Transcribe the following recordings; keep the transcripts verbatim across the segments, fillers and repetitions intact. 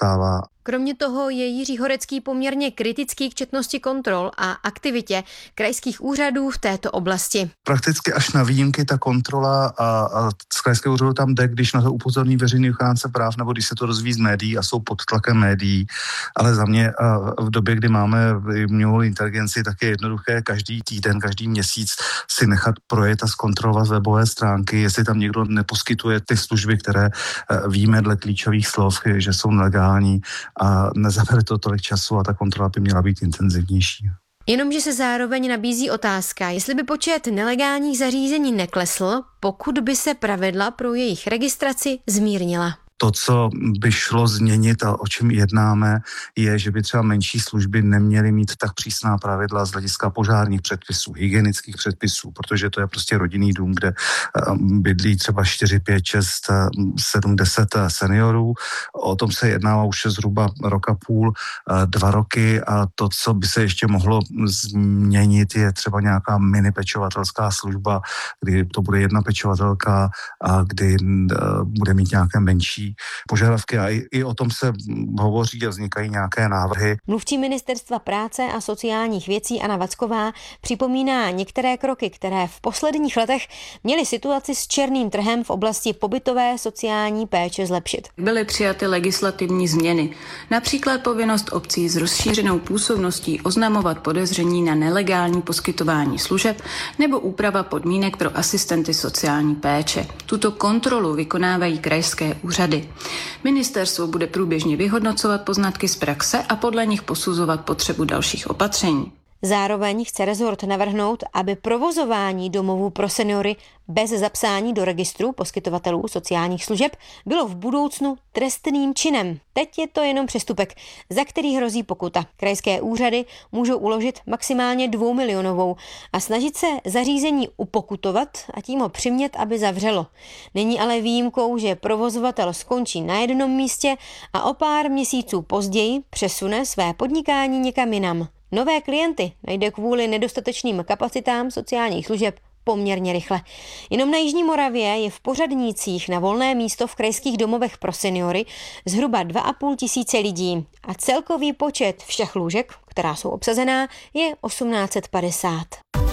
dostává. Kromě toho je Jiří Horecký poměrně kritický k četnosti kontrol a aktivitě krajských úřadů v této oblasti. Prakticky až na výjimky ta kontrola a, a z krajského úřadu tam jde, když na to upozorní veřejný ochránce práv nebo když se to dozví z médií a jsou pod tlakem médií. Ale za mě v době, kdy máme umělou inteligenci, tak je jednoduché každý týden, každý měsíc si nechat projet a zkontrolovat webové stránky, jestli tam někdo neposkytuje ty služby, které víme dle klíčových slov, že jsou nelegální, a nezabere to tolik času a ta kontrola by měla být intenzivnější. Jenomže se zároveň nabízí otázka, jestli by počet nelegálních zařízení neklesl, pokud by se pravidla pro jejich registraci zmírnila. To, co by šlo změnit a o čem jednáme, je, že by třeba menší služby neměly mít tak přísná pravidla z hlediska požárních předpisů, hygienických předpisů, protože to je prostě rodinný dům, kde bydlí třeba čtyři, pět, šest, sedm, deset seniorů. O tom se jedná už zhruba roka půl, dva roky a to, co by se ještě mohlo změnit, je třeba nějaká mini pečovatelská služba, kdy to bude jedna pečovatelka a kdy bude mít nějaké menší požadavky a i, i o tom se hovoří a vznikají nějaké návrhy. Mluvčí Ministerstva práce a sociálních věcí Anna Vacková připomíná některé kroky, které v posledních letech měly situaci s černým trhem v oblasti pobytové sociální péče zlepšit. Byly přijaty legislativní změny, například povinnost obcí s rozšířenou působností oznamovat podezření na nelegální poskytování služeb nebo úprava podmínek pro asistenty sociální péče. Tuto kontrolu vykonávají krajské úřady. Ministerstvo bude průběžně vyhodnocovat poznatky z praxe a podle nich posuzovat potřebu dalších opatření. Zároveň chce rezort navrhnout, aby provozování domovů pro seniory bez zapsání do registru poskytovatelů sociálních služeb bylo v budoucnu trestným činem. Teď je to jenom přestupek, za který hrozí pokuta. Krajské úřady můžou uložit maximálně dvoumilionovou a snažit se zařízení upokutovat a tím ho přimět, aby zavřelo. Není ale výjimkou, že provozovatel skončí na jednom místě a o pár měsíců později přesune své podnikání někam jinam. Nové klienty najde kvůli nedostatečným kapacitám sociálních služeb poměrně rychle. Jenom na Jižní Moravě je v Pořadnících na volné místo v krajských domovech pro seniory zhruba dva a půl tisíce lidí a celkový počet všech lůžek, která jsou obsazená, je osmnáct set padesát.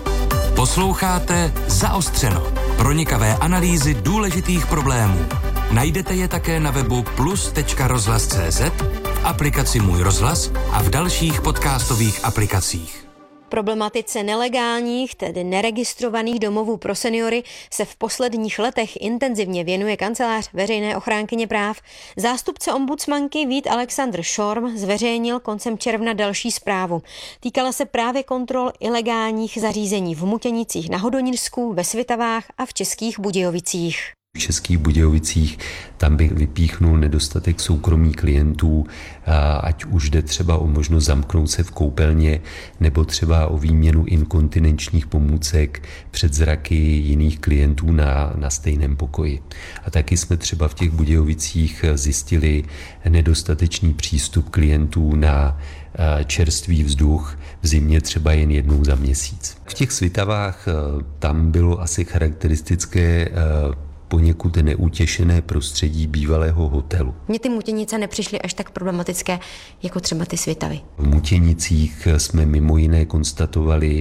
Posloucháte Zaostřeno. Pronikavé analýzy důležitých problémů. Najdete je také na webu plus tečka rozhlas tečka cé zet, v aplikaci Můj rozhlas a v dalších podcastových aplikacích. Problematice nelegálních, tedy neregistrovaných domovů pro seniory se v posledních letech intenzivně věnuje kancelář veřejné ochránkyně práv. Zástupce ombudsmanky Vít Alexandr Šorm zveřejnil koncem června další zprávu. Týkala se právě kontrol ilegálních zařízení v Mutěnicích na Hodonírsku, ve Svitavách a v Českých Budějovicích. V Českých Budějovicích tam bych vypíchnul nedostatek soukromí klientů, ať už jde třeba o možnost zamknout se v koupelně nebo třeba o výměnu inkontinenčních pomůcek před zraky jiných klientů na, na stejném pokoji. A taky jsme třeba v těch Budějovicích zjistili nedostatečný přístup klientů na čerstvý vzduch v zimě třeba jen jednou za měsíc. V těch Svitavách tam bylo asi charakteristické poněkud neutěšené prostředí bývalého hotelu. Mně ty Mutěnice nepřišly až tak problematické, jako třeba ty Svitavy. V Mutěnicích jsme mimo jiné konstatovali,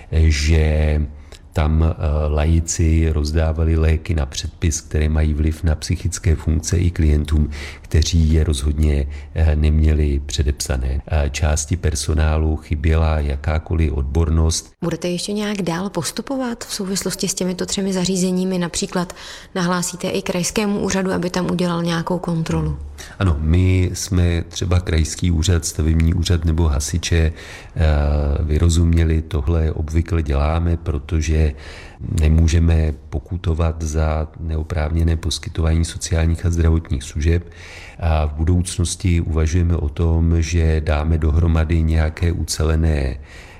že tam laici rozdávali léky na předpis, které mají vliv na psychické funkce i klientům, kteří je rozhodně neměli předepsané. Části personálu chyběla jakákoliv odbornost. Budete ještě nějak dál postupovat v souvislosti s těmito třemi zařízeními? Například nahlásíte i krajskému úřadu, aby tam udělal nějakou kontrolu? Ano, my jsme třeba krajský úřad, stavební úřad nebo hasiče vyrozuměli, tohle obvykle děláme, protože nemůžeme pokutovat za neoprávněné poskytování sociálních a zdravotních služeb. A v budoucnosti uvažujeme o tom, že dáme dohromady nějaké ucelené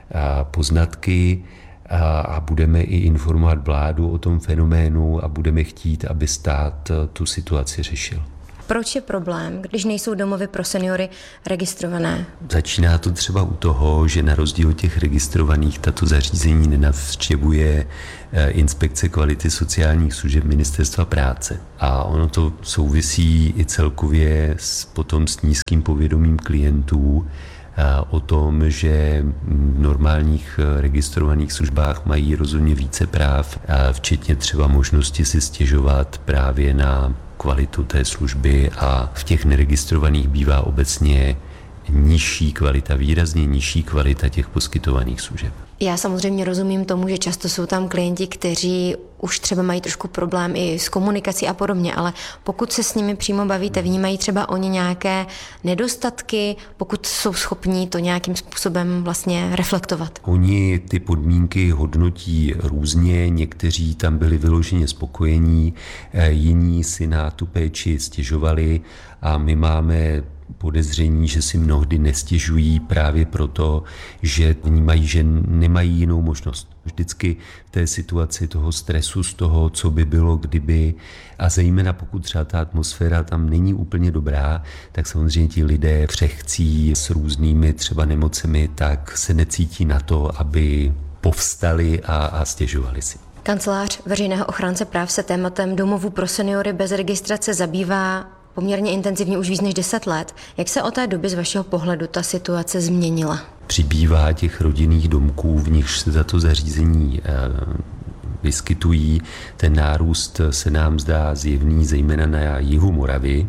poznatky a budeme i informovat vládu o tom fenoménu a budeme chtít, aby stát tu situaci řešil. Proč je problém, když nejsou domovy pro seniory registrované? Začíná to třeba u toho, že na rozdíl od těch registrovaných tato zařízení nenavštěvuje inspekce kvality sociálních služeb Ministerstva práce. A ono to souvisí i celkově s, potom s nízkým povědomím klientů o tom, že v normálních registrovaných službách mají rozhodně více práv, včetně třeba možnosti si stěžovat právě na kvalitu té služby, a v těch neregistrovaných bývá obecně nižší kvalita, výrazně nižší kvalita těch poskytovaných služeb. Já samozřejmě rozumím tomu, že často jsou tam klienti, kteří už třeba mají trošku problém i s komunikací a podobně, ale pokud se s nimi přímo bavíte, vnímají třeba oni nějaké nedostatky, pokud jsou schopní to nějakým způsobem vlastně reflektovat? Oni ty podmínky hodnotí různě, někteří tam byli vyloženě spokojení, jiní si na tu péči stěžovali a my máme podezření, že si mnohdy nestěžují právě proto, že vnímají, že nemají jinou možnost. Vždycky v té situaci toho stresu z toho, co by bylo, kdyby, a zejména pokud třeba ta atmosféra tam není úplně dobrá, tak samozřejmě ti lidé křehcí s různými třeba nemocemi, tak se necítí na to, aby povstali a, a stěžovali si. Kancelář veřejného ochránce práv se tématem domovů pro seniory bez registrace zabývá poměrně intenzivně už víc než deset let. Jak se od té doby z vašeho pohledu ta situace změnila? Přibývá těch rodinných domků, v nichž se tato zařízení vyskytují. Ten nárůst se nám zdá zjevný zejména na jihu Moravy.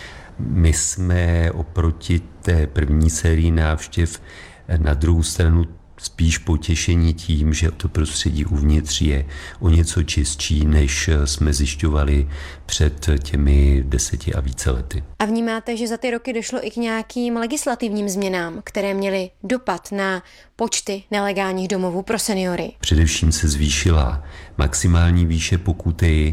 My jsme oproti té první sérii návštěv na druhou stranu spíš potěšení tím, že to prostředí uvnitř je o něco čistší, než jsme zjišťovali před těmi deseti a více lety. A vnímáte, že za ty roky došlo i k nějakým legislativním změnám, které měly dopad na počty nelegálních domovů pro seniory? Především se zvýšila maximální výše pokuty,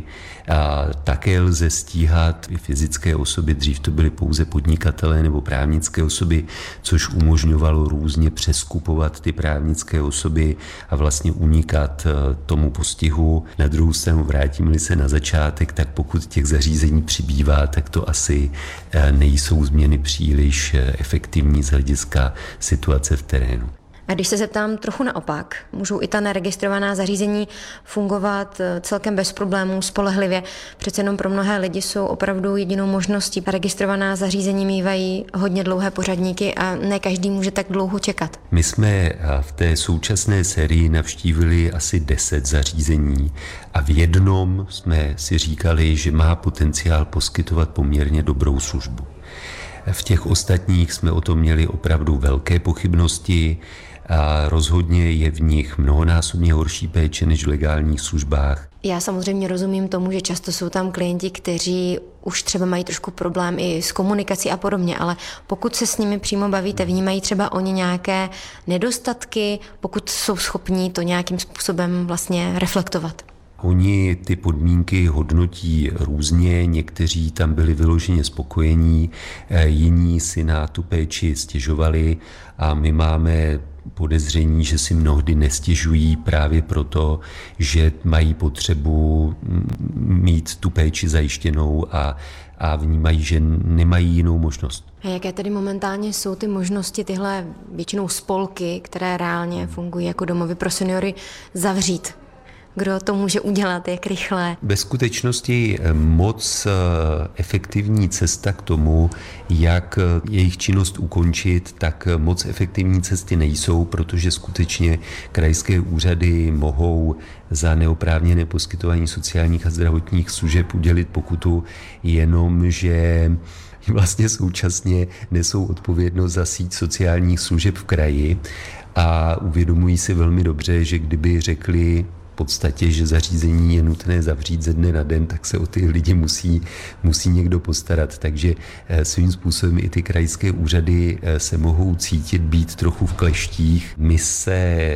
a také lze stíhat i fyzické osoby, dřív to byly pouze podnikatelé nebo právnické osoby, což umožňovalo různě přeskupovat ty právnické osoby a vlastně unikat tomu postihu. Na druhou stranu vrátíme-li se na začátek, tak pokud těch zařízení přibývá, tak to asi nejsou změny příliš efektivní z hlediska situace v terénu. A když se zeptám trochu naopak, můžou i ta neregistrovaná zařízení fungovat celkem bez problémů, spolehlivě? Přece jenom pro mnohé lidi jsou opravdu jedinou možností. Registrovaná zařízení mívají hodně dlouhé pořadníky a ne každý může tak dlouho čekat. My jsme v té současné sérii navštívili asi deset zařízení a v jednom jsme si říkali, že má potenciál poskytovat poměrně dobrou službu. V těch ostatních jsme o tom měli opravdu velké pochybnosti a rozhodně je v nich mnohonásobně horší péče než v legálních službách. Já samozřejmě rozumím tomu, že často jsou tam klienti, kteří už třeba mají trošku problém i s komunikací a podobně, ale pokud se s nimi přímo bavíte, vnímají třeba oni nějaké nedostatky, pokud jsou schopní to nějakým způsobem vlastně reflektovat. Oni ty podmínky hodnotí různě, někteří tam byli vyloženě spokojení, jiní si na tu péči stěžovali a my máme podezření, že si mnohdy nestěžují právě proto, že mají potřebu mít tu péči zajištěnou a, a vnímají, že nemají jinou možnost. A jaké tedy momentálně jsou ty možnosti tyhle většinou spolky, které reálně fungují jako domovy pro seniory, zavřít? Kdo to může udělat, jak rychle? Ve skutečnosti moc efektivní cesta k tomu, jak jejich činnost ukončit, tak moc efektivní cesty nejsou, protože skutečně krajské úřady mohou za neoprávněné poskytování sociálních a zdravotních služeb udělit pokutu, jenom že vlastně současně nesou odpovědnost za síť sociálních služeb v kraji a uvědomují si velmi dobře, že kdyby řekli v podstatě, že zařízení je nutné zavřít ze dne na den, tak se o ty lidi musí, musí někdo postarat. Takže svým způsobem i ty krajské úřady se mohou cítit být trochu v kleštích. My se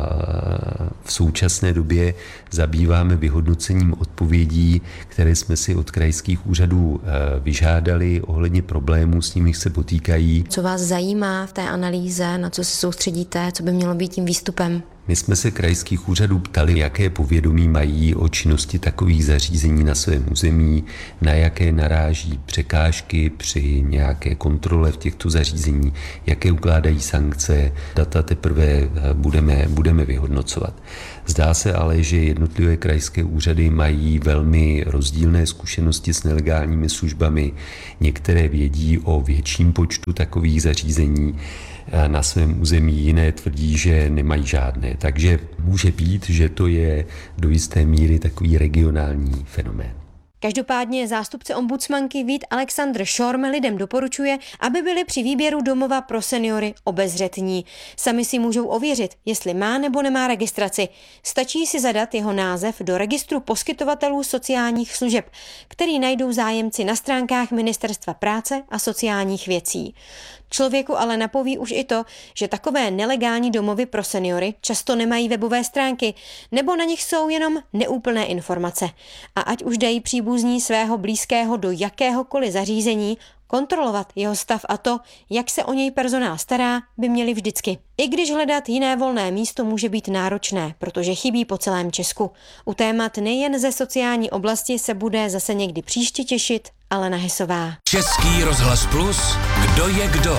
v současné době zabýváme vyhodnocením odpovědí, které jsme si od krajských úřadů vyžádali ohledně problémů, s nimiž se potýkají. Co vás zajímá v té analýze, na co se soustředíte, co by mělo být tím výstupem? My jsme se krajských úřadů ptali, jaké povědomí mají o činnosti takových zařízení na svém území, na jaké naráží překážky při nějaké kontrole v těchto zařízení, jaké ukládají sankce. Data teprve budeme, budeme vyhodnocovat. Zdá se ale, že jednotlivé krajské úřady mají velmi rozdílné zkušenosti s nelegálními službami. Některé vědí o větším počtu takových zařízení na svém území, jiné tvrdí, že nemají žádné. Takže může být, že to je do jisté míry takový regionální fenomén. Každopádně zástupce ombudsmanky Vít Alexandr Šorm lidem doporučuje, aby byli při výběru domova pro seniory obezřetní. Sami si můžou ověřit, jestli má nebo nemá registraci. Stačí si zadat jeho název do registru poskytovatelů sociálních služeb, který najdou zájemci na stránkách Ministerstva práce a sociálních věcí. Člověku ale napoví už i to, že takové nelegální domovy pro seniory často nemají webové stránky, nebo na nich jsou jenom neúplné informace. A ať už dají příbuzní svého blízkého do jakéhokoliv zařízení, kontrolovat jeho stav a to, jak se o něj personál stará, by měli vždycky. I když hledat jiné volné místo může být náročné, protože chybí po celém Česku. U témat nejen ze sociální oblasti se bude zase někdy příště těšit Alena Hesová. Český rozhlas Plus, kdo je kdo?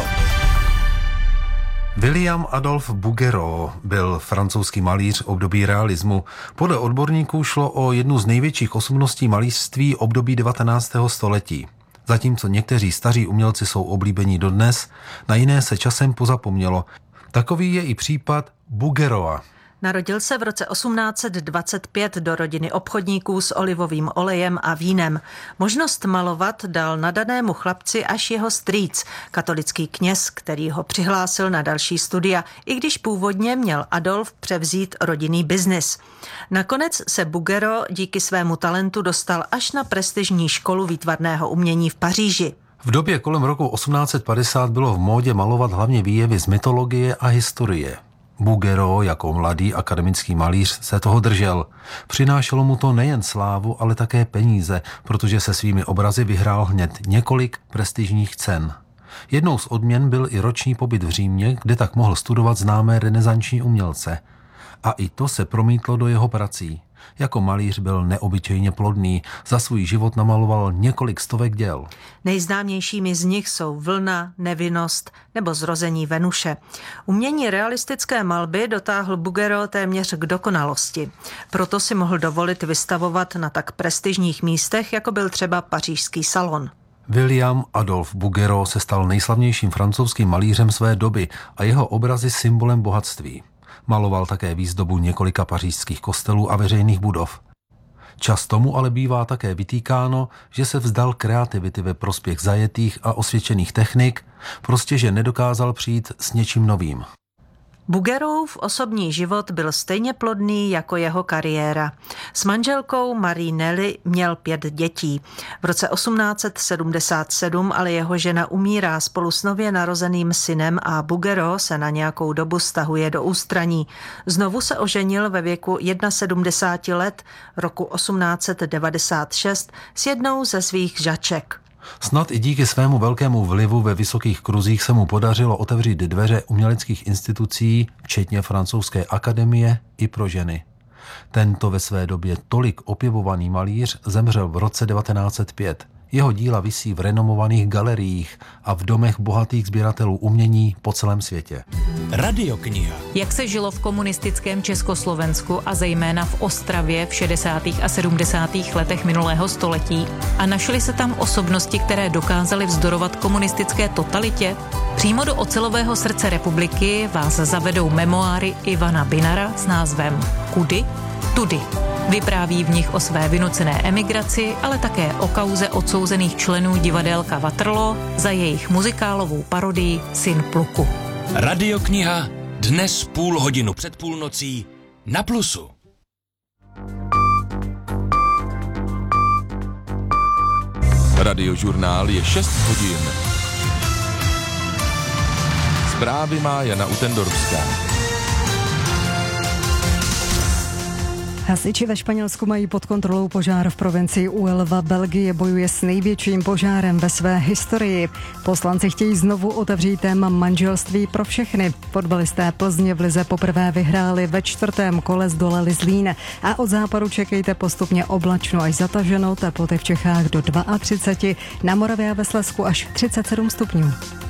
William Adolphe Bouguereau byl francouzský malíř období realismu. Podle odborníků šlo o jednu z největších osobností malířství období devatenáctého století. Zatímco někteří staří umělci jsou oblíbení dodnes, na jiné se časem pozapomnělo. Takový je i případ Bouguereaua. Narodil se v roce osmnáct set dvacet pět do rodiny obchodníků s olivovým olejem a vínem. Možnost malovat dal nadanému chlapci až jeho strýc, katolický kněz, který ho přihlásil na další studia, i když původně měl Adolf převzít rodinný biznis. Nakonec se Bouguereau díky svému talentu dostal až na prestižní školu výtvarného umění v Paříži. V době kolem roku osmnáct set padesát bylo v módě malovat hlavně výjevy z mytologie a historie. Bouguereau jako mladý akademický malíř se toho držel. Přinášelo mu to nejen slávu, ale také peníze, protože se svými obrazy vyhrál hned několik prestižních cen. Jednou z odměn byl i roční pobyt v Římě, kde tak mohl studovat známé renesanční umělce. A i to se promítlo do jeho prací. Jako malíř byl neobyčejně plodný, za svůj život namaloval několik stovek děl. Nejznámějšími z nich jsou Vlna, Nevinnost nebo Zrození Venuše. Umění realistické malby dotáhl Bouguereau téměř k dokonalosti. Proto si mohl dovolit vystavovat na tak prestižních místech, jako byl třeba pařížský salon. William Adolphe Bouguereau se stal nejslavnějším francouzským malířem své doby a jeho obrazy symbolem bohatství. Maloval také výzdobu několika pařížských kostelů a veřejných budov. Často mu ale bývá také vytýkáno, že se vzdal kreativity ve prospěch zajetých a osvědčených technik, prostě že nedokázal přijít s něčím novým. Bouguereauův osobní život byl stejně plodný jako jeho kariéra. S manželkou Marie Nelly měl pět dětí. V roce osmnáct set sedmdesát sedm ale jeho žena umírá spolu s nově narozeným synem a Bouguereau se na nějakou dobu stahuje do ústraní. Znovu se oženil ve věku sedmdesáti jedna let roku osmnáct set devadesát šest s jednou ze svých žaček. Snad i díky svému velkému vlivu ve vysokých kruzích se mu podařilo otevřít dveře uměleckých institucí, včetně francouzské akademie, i pro ženy. Tento ve své době tolik opěvovaný malíř zemřel v roce devatenáct set pět. Jeho díla visí v renomovaných galeriích a v domech bohatých sběratelů umění po celém světě. Radiokniha. Jak se žilo v komunistickém Československu a zejména v Ostravě v šedesátých a sedmdesátých letech minulého století a našly se tam osobnosti, které dokázaly vzdorovat komunistické totalitě? Přímo do ocelového srdce republiky vás zavedou memoáry Ivana Binara s názvem Kudy, tudy. Vypráví v nich o své vynucené emigraci, ale také o kauze odsouzených členů divadélka Waterloo za jejich muzikálovou parodii Syn pluku. Radiokniha dnes půl hodinu před půlnocí na Plusu. Radiožurnál je šest hodin. Zprávy má Jana Utendorská. Hasiči ve Španělsku mají pod kontrolou požár v provincii Huelva. Belgie bojuje s největším požárem ve své historii. Poslanci chtějí znovu otevřít téma manželství pro všechny. Fotbalisté Plzně v lize poprvé vyhráli, ve čtvrtém kole zdolali Zlín. A od západu čekejte postupně oblačno až zataženo, teploty v Čechách do třicet dva, na Moravě a ve Slezsku až třicet sedm stupňů.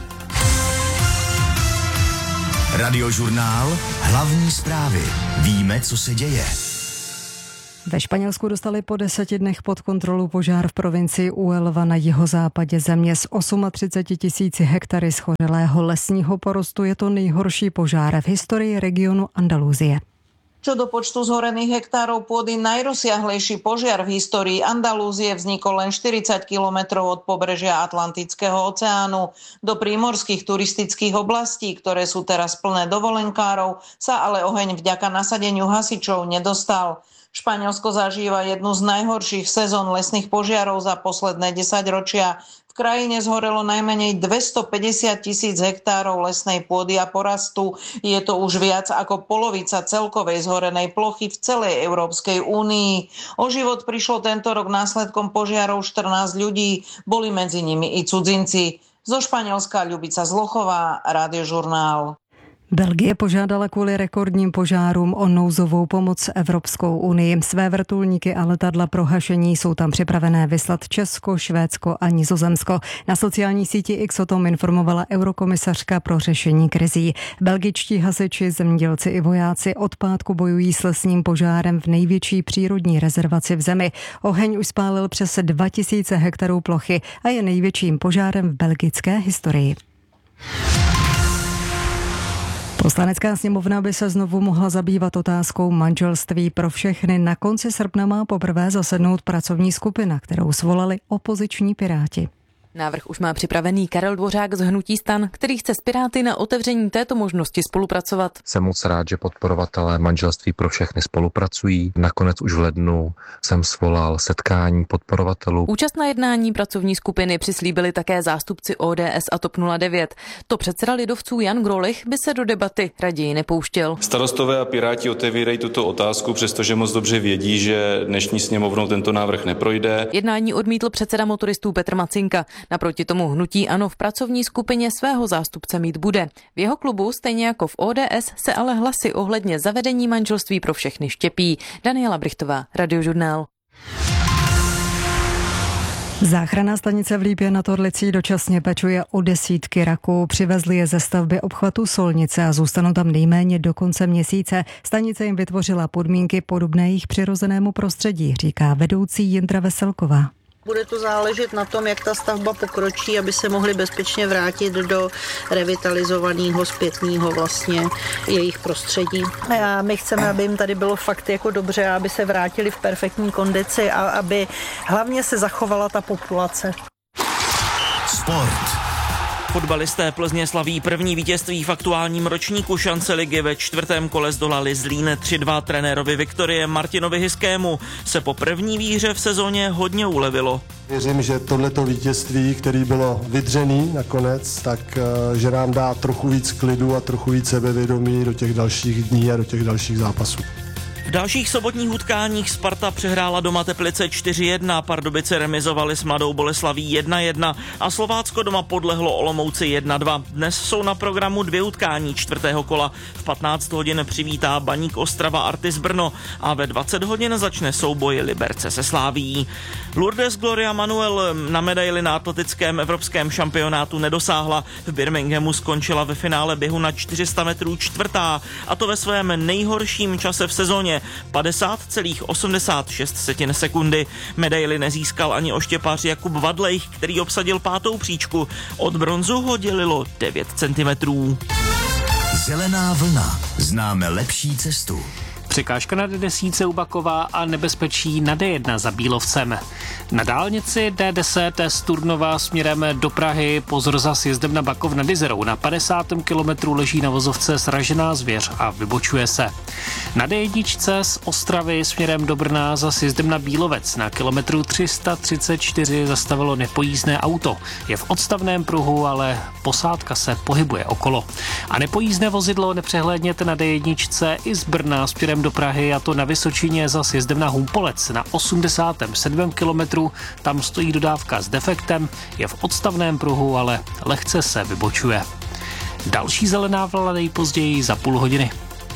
Radiožurnál, hlavní zprávy. Víme, co se děje. Ve Španělsku dostali po deseti dnech pod kontrolu požár v provincii Huelva na jihozápadě země s třiceti osmi tisíci hektary schořelého lesního porostu. Je to nejhorší požár v historii regionu Andaluzie. Čo do počtu zhorených hektárov pôdy, najrozsiahlejší požiar v histórii Andalúzie vznikol len štyridsať kilometrov od pobrežia Atlantického oceánu. Do prímorských turistických oblastí, ktoré sú teraz plné dovolenkárov, sa ale oheň vďaka nasadeniu hasičov nedostal. Španielsko zažíva jednu z najhorších sezón lesných požiarov za posledné desaťročia. V krajine zhorelo najmenej dvestopäťdesiat tisíc hektárov lesnej pôdy a porastu. Je to už viac ako polovica celkovej zhorenej plochy v celej Európskej únii. O život prišlo tento rok následkom požiarov štrnásť ľudí, boli medzi nimi i cudzinci. Zo Španielska Ľubica Zlochová, Radiožurnál. Belgie požádala kvůli rekordním požárům o nouzovou pomoc Evropskou unii. Své vrtulníky a letadla pro hašení jsou tam připravené vyslat Česko, Švédsko a Nizozemsko. Na sociální síti X o tom informovala eurokomisařka pro řešení krizí. Belgičtí hasiči, zemědělci i vojáci od pátku bojují s lesním požárem v největší přírodní rezervaci v zemi. Oheň už spálil přes dva tisíce hektarů plochy a je největším požárem v belgické historii. Poslanecká sněmovna by se znovu mohla zabývat otázkou manželství pro všechny. Na konci srpna má poprvé zasednout pracovní skupina, kterou svolali opoziční Piráti. Návrh už má připravený Karel Dvořák z hnutí STAN, který chce s Piráty na otevření této možnosti spolupracovat. Jsem moc rád, že podporovatelé manželství pro všechny spolupracují. Nakonec už v lednu jsem svolal setkání podporovatelů. Účast na jednání pracovní skupiny přislíbili také zástupci O D S a TOP nula devět. To předseda lidovců Jan Grolich by se do debaty raději nepouštěl. Starostové a Piráti otevírají tuto otázku, přestože moc dobře vědí, že dnešní sněmovnou tento návrh neprojde. Jednání odmítl předseda motoristů Petr Macinka. Naproti tomu hnutí ANO v pracovní skupině svého zástupce mít bude. V jeho klubu, stejně jako v O D S, se ale hlasy ohledně zavedení manželství pro všechny štěpí. Daniela Brichtová, Radiožurnál. Záchranná stanice v Lípě nad Orlicí dočasně pečuje o desítky raků. Přivezli je ze stavby obchvatu Solnice a zůstanou tam nejméně do konce měsíce. Stanice jim vytvořila podmínky podobné jejich přirozenému prostředí, říká vedoucí Jindra Veselková. Bude to záležet na tom, jak ta stavba pokročí, aby se mohli bezpečně vrátit do revitalizovaného zpětního vlastně jejich prostředí. A my chceme, aby jim tady bylo fakt jako dobře, aby se vrátili v perfektní kondici a aby hlavně se zachovala ta populace. Sport. Fotbalisté Plzně slaví první vítězství v aktuálním ročníku šance ligy. Ve čtvrtém kole zdolali Zlín tři dva. Trenérovi Viktorie Martinovi Hyskému se po první výhře v sezóně hodně ulevilo. Věřím, že tohleto vítězství, který bylo vydřený nakonec, tak že nám dá trochu víc klidu a trochu víc sebevědomí do těch dalších dní a do těch dalších zápasů. V dalších sobotních utkáních Sparta přehrála doma Teplice čtyři jedna, Pardubice remizovali s Mladou Boleslaví jedna jedna a Slovácko doma podlehlo Olomouci jedna dva. Dnes jsou na programu dvě utkání čtvrtého kola. V patnáct hodin přivítá Baník Ostrava Artis Brno a ve dvacet hodin začne souboj Liberce se Slávií. Lourdes Gloria Manuel na medaili na atletickém evropském šampionátu nedosáhla. V Birminghamu skončila ve finále běhu na čtyři sta metrů čtvrtá, a to ve svém nejhorším čase v sezóně padesát celá osmdesát šest sekundy. Medaili nezískal ani oštěpař Jakub Vadlejch, který obsadil pátou příčku. Od bronzu ho dělilo devět centimetrů. Zelená vlna. Známe lepší cestu. Překážka na D desítce u Bakova a nebezpečí na D jedna za Bílovcem. Na dálnici D deset z Turnova směrem do Prahy pozor za sjezdem na Bakov nad Izerou. Na padesátém kilometru leží na vozovce sražená zvěř a vybočuje se. Na D jedna z Ostravy směrem do Brna za sjezdem na Bílovec na kilometru tři sta třicet čtyři zastavilo nepojízdné auto. Je v odstavném pruhu, ale posádka se pohybuje okolo. A nepojízdné vozidlo nepřehlédněte na D jedna i z Brna směrem do do Prahy, a to na Vysočině za sjezdem na Humpolec na osmdesátém sedmém kilometru. Tam stojí dodávka s defektem, je v odstavném pruhu, ale lehce se vybočuje. Další zelená vlna nejpozději za půl hodiny.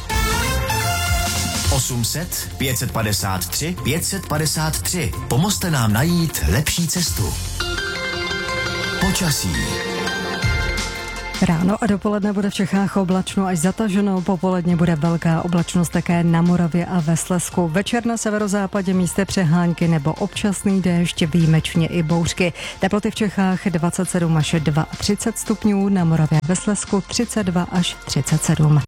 osm set, pět set padesát tři, pět set padesát tři. Pomozte nám najít lepší cestu. Počasí. Ráno a dopoledne bude v Čechách oblačno až zataženo, popoledně bude velká oblačnost také na Moravě a ve Slezsku. Večer na severozápadě místy přehánky nebo občasný déšť, výjimečně i bouřky. Teploty v Čechách dvacet sedm až třicet dva stupňů, na Moravě a ve Slezsku třicet dva až třicet sedm.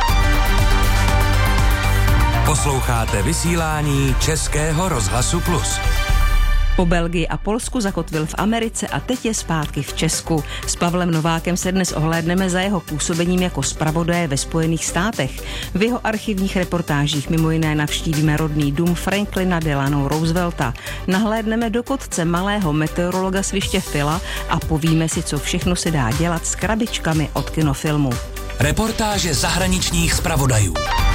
Posloucháte vysílání Českého rozhlasu Plus. Po Belgii a Polsku zakotvil v Americe a teď je zpátky v Česku. S Pavlem Novákem se dnes ohlédneme za jeho působením jako zpravodaje ve Spojených státech. V jeho archivních reportážích mimo jiné navštívíme rodný dům Franklina Delano Roosevelta. Nahlédneme do kotce malého meteorologa sviště Phila a povíme si, co všechno se dá dělat s krabičkami od kinofilmu. Reportáže zahraničních zpravodajů.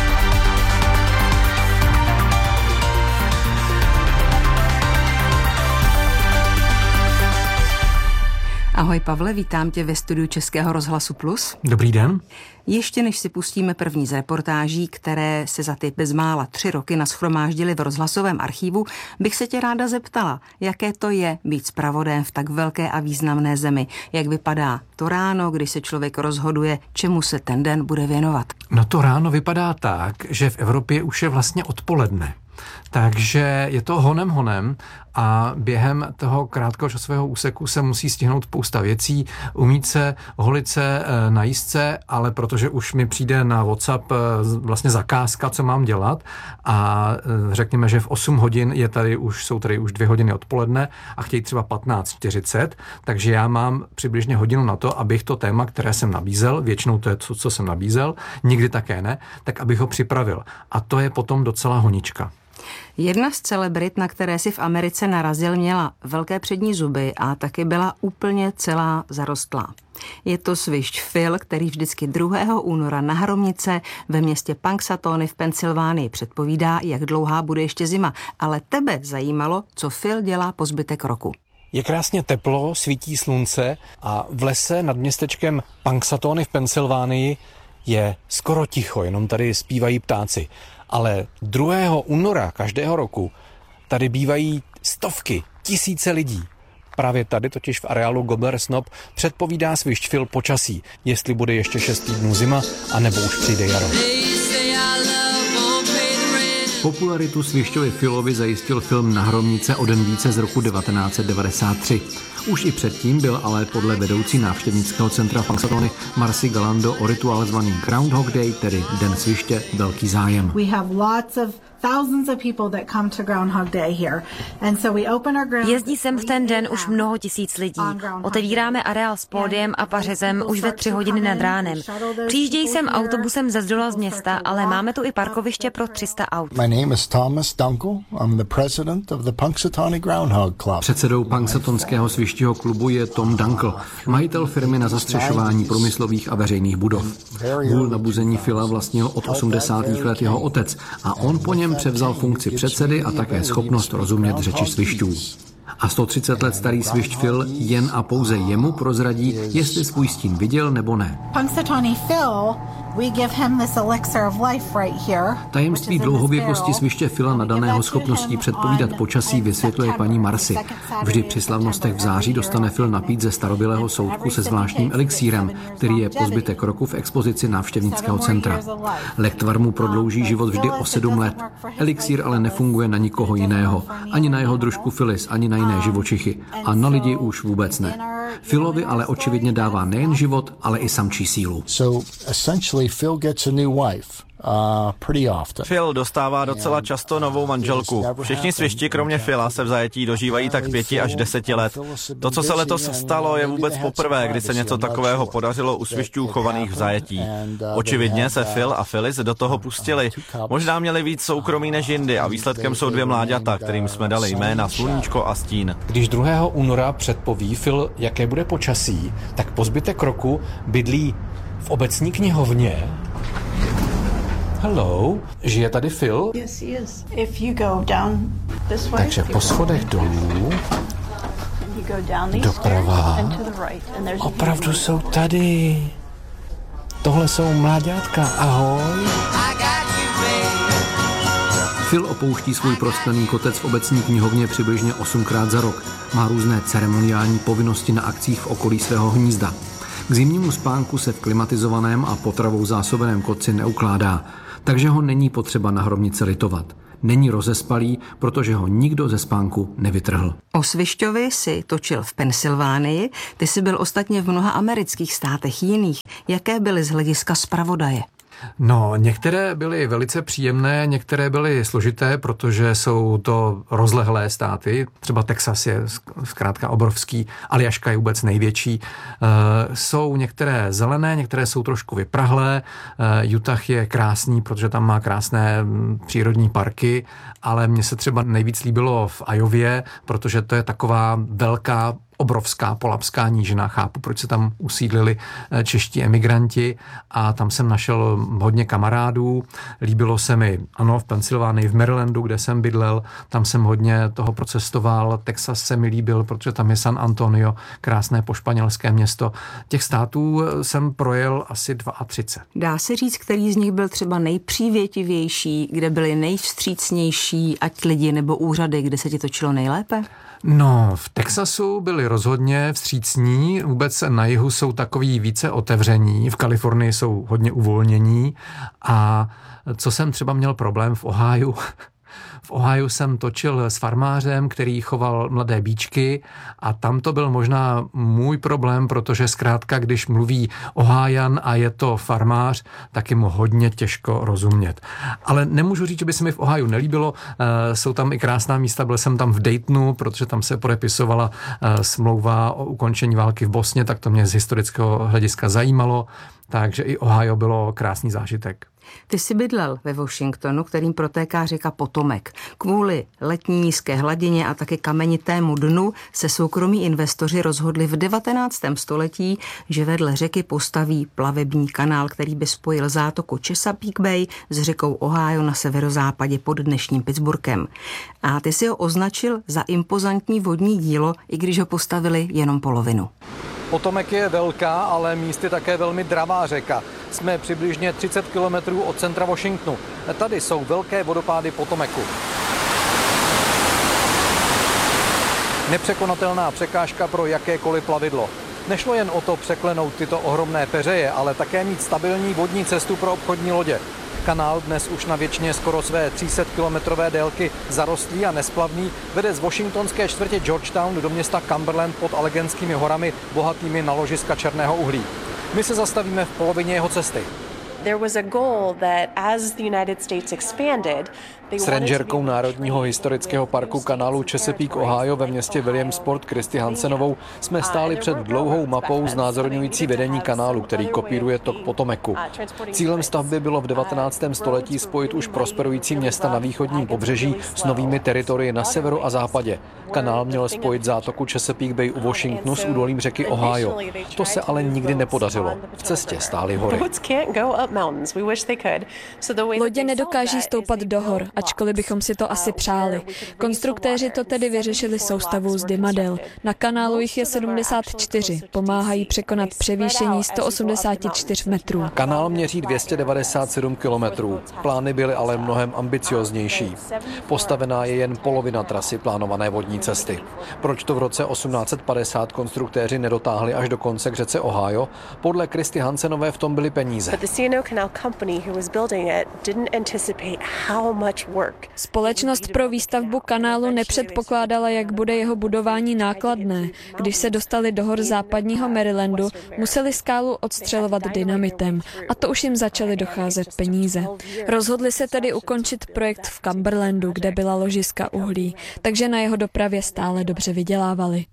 Ahoj Pavle, vítám tě ve studiu Českého rozhlasu Plus. Dobrý den. Ještě než si pustíme první z reportáží, které se za ty bezmála tři roky nashromáždily v rozhlasovém archívu, bych se tě ráda zeptala, jaké to je být zpravodajem v tak velké a významné zemi. Jak vypadá to ráno, kdy se člověk rozhoduje, čemu se ten den bude věnovat? No to ráno vypadá tak, že v Evropě už je vlastně odpoledne. Takže je to honem honem a během toho krátkého časového úseku se musí stihnout spousta věcí, umít se, holit se, najíst se, ale protože už mi přijde na WhatsApp vlastně zakázka, co mám dělat a řekněme, že v osm hodin je tady už, jsou tady už dvě hodiny odpoledne a chtějí třeba patnáct čtyřicet, takže já mám přibližně hodinu na to, abych to téma, které jsem nabízel, většinou to je to, co jsem nabízel, nikdy také ne, tak abych ho připravil. A to je potom docela honička. Jedna z celebrit, na které si v Americe narazil, měla velké přední zuby a taky byla úplně celá zarostlá. Je to svišť Phil, který vždycky druhého února na Hromnice ve městě Punxsutawney v Pensylvánii předpovídá, jak dlouhá bude ještě zima. Ale tebe zajímalo, co Phil dělá po zbytek roku. Je krásně teplo, svítí slunce a v lese nad městečkem Punxsutawney v Pensylvánii je skoro ticho, jenom tady zpívají ptáci. Ale druhého února každého roku tady bývají stovky, tisíce lidí. Právě tady totiž v areálu Gobbler Snob předpovídá svišť Phil počasí, jestli bude ještě šest týdnů zima, anebo už přijde jaro. Popularitu svišťovi Philovi zajistil film Na Hromnice o den více z roku devatenáct set devadesát tři. Už i předtím byl ale podle vedoucí návštěvnického centra v Punxsutawney Marcy Galando o rituál zvaný Groundhog Day, tedy Den sviště, velký zájem. We have lots of thousands of people that come to Groundhog Day here. And so we open our ground. Jezdí sem v ten den už mnoho tisíc lidí. Otevíráme areál s pódiem a pařezem už ve tři hodiny nad ránem. Přijíždějí sem autobusem ze zdola z města, ale máme tu i parkoviště pro tři sta aut. My name is Thomas Dunkel. I'm the president of the Punxsutawney Groundhog Club. Předsedou Punxsutawnského svištího klubu je Tom Dunkel, majitel firmy na zastřešování průmyslových a veřejných budov. Hůl nabuzení Phila vlastnil od osmdesátých let jeho otec a on po něm převzal funkci předsedy a také schopnost rozumět řeči svišťů. A sto třicet let starý svišť Phil jen a pouze jemu prozradí, jestli svůj stín viděl nebo ne. Punxsutawney Phil, we give him this elixir of life right here. Tajemství dlouhověkosti sviště Phila nadaného schopností předpovídat počasí vysvětluje paní Marcy. Vždy při slavnostech v září dostane Phil napít ze starobylého soudku se zvláštním elixírem, který je po zbytek roku v expozici návštěvnického centra. Lektvar mu prodlouží život vždy o sedm let. Elixír ale nefunguje na nikoho jiného, ani na jeho družku Phyllis, ani na jiné živočichy. A na lidi už vůbec ne. Philovi ale očividně dává nejen život, ale i samčí sílu. So essentially Phil gets a new wife. Uh, pretty often. Phil dostává docela často novou manželku. Všichni svišti, kromě Phila, se v zajetí dožívají tak pěti až deseti let. To, co se letos stalo, je vůbec poprvé, kdy se něco takového podařilo u svišťů chovaných v zajetí. Očividně se Phil a Phyllis do toho pustili. Možná měli víc soukromí než jindy a výsledkem jsou dvě mláďata, kterým jsme dali jména Sluníčko a Stín. Když druhého února předpoví Phil, jaké bude počasí, tak po zbytek roku bydlí v obecní knihovně Hello, žije tady Phil? Yes, he is. If you go down this way. Takže po schodech dolů, doprava. Opravdu jsou tady. Tohle jsou mláďátka, ahoj. Phil opouští svůj prosklený kotec v obecní knihovně přibližně osmkrát za rok. Má různé ceremoniální povinnosti na akcích v okolí svého hnízda. K zimnímu spánku se v klimatizovaném a potravou zásobeném kotci neukládá, takže ho není potřeba na hrobnici litovat. Není rozespalý, protože ho nikdo ze spánku nevytrhl. O Svišťovi si točil v Pensylvánii, ty jsi byl ostatně v mnoha amerických státech jiných. Jaké byly z hlediska zpravodaje? No, některé byly velice příjemné, některé byly složité, protože jsou to rozlehlé státy. Třeba Texas je zkrátka obrovský, Aljaška je vůbec největší. E, jsou některé zelené, některé jsou trošku vyprahlé. E, Utah je krásný, protože tam má krásné přírodní parky, ale mně se třeba nejvíc líbilo v Iowě, protože to je taková velká obrovská polabská nížina. Chápu, proč se tam usídlili čeští emigranti a tam jsem našel hodně kamarádů. Líbilo se mi, ano, v Pensylvánii, v Marylandu, kde jsem bydlel, tam jsem hodně toho procestoval. Texas se mi líbil, protože tam je San Antonio, krásné pošpanělské město. Těch států jsem projel asi třicet dva. Dá se říct, který z nich byl třeba nejpřívětivější, kde byli nejvstřícnější, ať lidi nebo úřady, kde se ti točilo nejlépe? No, v Texasu byli rozhodně vstřícní, vůbec na jihu jsou takový více otevření, v Kalifornii jsou hodně uvolnění a co jsem třeba měl problém v Ohiu, v Ohiu jsem točil s farmářem, který choval mladé bíčky a tam to byl možná můj problém, protože zkrátka, když mluví Ohian a je to farmář, tak je mu hodně těžko rozumět. Ale nemůžu říct, že by se mi v Ohiu nelíbilo, jsou tam i krásná místa, byl jsem tam v Daytonu, protože tam se podepisovala smlouva o ukončení války v Bosně, tak to mě z historického hlediska zajímalo, takže i Ohio bylo krásný zážitek. Ty jsi bydlel ve Washingtonu, kterým protéká řeka Potomek. Kvůli letní nízké hladině a také kamenitému dnu se soukromí investoři rozhodli v devatenáctém století, že vedle řeky postaví plavební kanál, který by spojil zátoku Chesapeake Bay s řekou Ohio na severozápadě pod dnešním Pittsburghem. A ty si ho označil za impozantní vodní dílo, i když ho postavili jenom polovinu. Potomek je velká, ale místy také velmi dravá řeka. Jsme přibližně třicet kilometrů od centra Washingtonu. Tady jsou velké vodopády Potomeku. Nepřekonatelná překážka pro jakékoliv plavidlo. Nešlo jen o to překlenout tyto ohromné peřeje, ale také mít stabilní vodní cestu pro obchodní lodě. Kanál dnes už na většině skoro své tři sta kilometrové délky zarostlý a nesplavný vede z washingtonské čtvrtě Georgetown do města Cumberland pod Alleganskými horami, bohatými na ložiska černého uhlí. My se zastavíme v polovině jeho cesty. S rangerkou Národního historického parku kanálu Chesapeake Ohio ve městě Williamsport Christy Hansenovou jsme stáli před dlouhou mapou znázorňující vedení kanálu, který kopíruje tok Potomeku. Cílem stavby bylo v devatenáctém století spojit už prosperující města na východním pobřeží s novými teritorii na severu a západě. Kanál měl spojit zátoku Chesapeake Bay u Washingtonu s údolím řeky Ohio. To se ale nikdy nepodařilo. V cestě stály hory. Lodě nedokáží stoupat do hor, ačkoliv bychom si to asi přáli. Konstruktéři to tedy vyřešili soustavou z dymadel. Na kanálu jich je sedmdesát čtyři, pomáhají překonat převýšení sto osmdesát čtyři metrů. Kanál měří dvě stě devadesát sedm kilometrů. Plány byly ale mnohem ambicioznější. Postavená je jen polovina trasy plánované vodní cesty. Proč to v roce osmnáct padesát konstruktéři nedotáhli až do konce k řece Ohio? Podle Christy Hansenové v tom byly peníze. Společnost pro výstavbu kanálu nepředpokládala, jak bude jeho budování nákladné. Když se dostali do hor západního Marylandu, museli skálu odstřelovat dynamitem a to už jim začaly docházet peníze. Rozhodli se tedy ukončit projekt v Cumberlandu, kde byla ložiska uhlí, takže na jeho dopravě stále dobře vydělávali.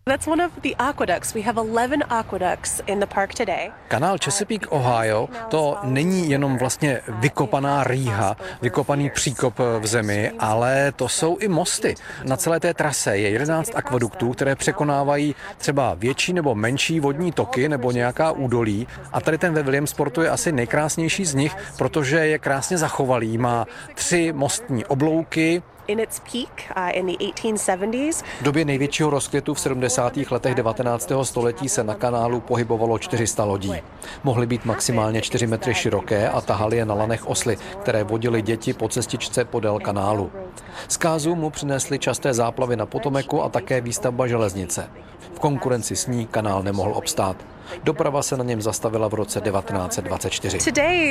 Kanál Chesapeake Ohio to není jenom vlastně vykopaná rýha, vykopaný příkop v zemi, ale to jsou i mosty. Na celé té trase je jedenáct akvaduktů, které překonávají třeba větší nebo menší vodní toky nebo nějaká údolí. A tady ten ve Williamsportu je asi nejkrásnější z nich, protože je krásně zachovalý. Má tři mostní oblouky. V době největšího rozkvětu v sedmdesátých letech devatenáctého století se na kanálu pohybovalo čtyři sta lodí. Mohly být maximálně čtyři metry široké a tahaly je na lanech osly, které vodily děti po cestičce podél kanálu. Zkázu mu přinesly časté záplavy na Potomacu a také výstavba železnice. V konkurenci s ní kanál nemohl obstát. Doprava se na něm zastavila v roce devatenáct set dvacet čtyři.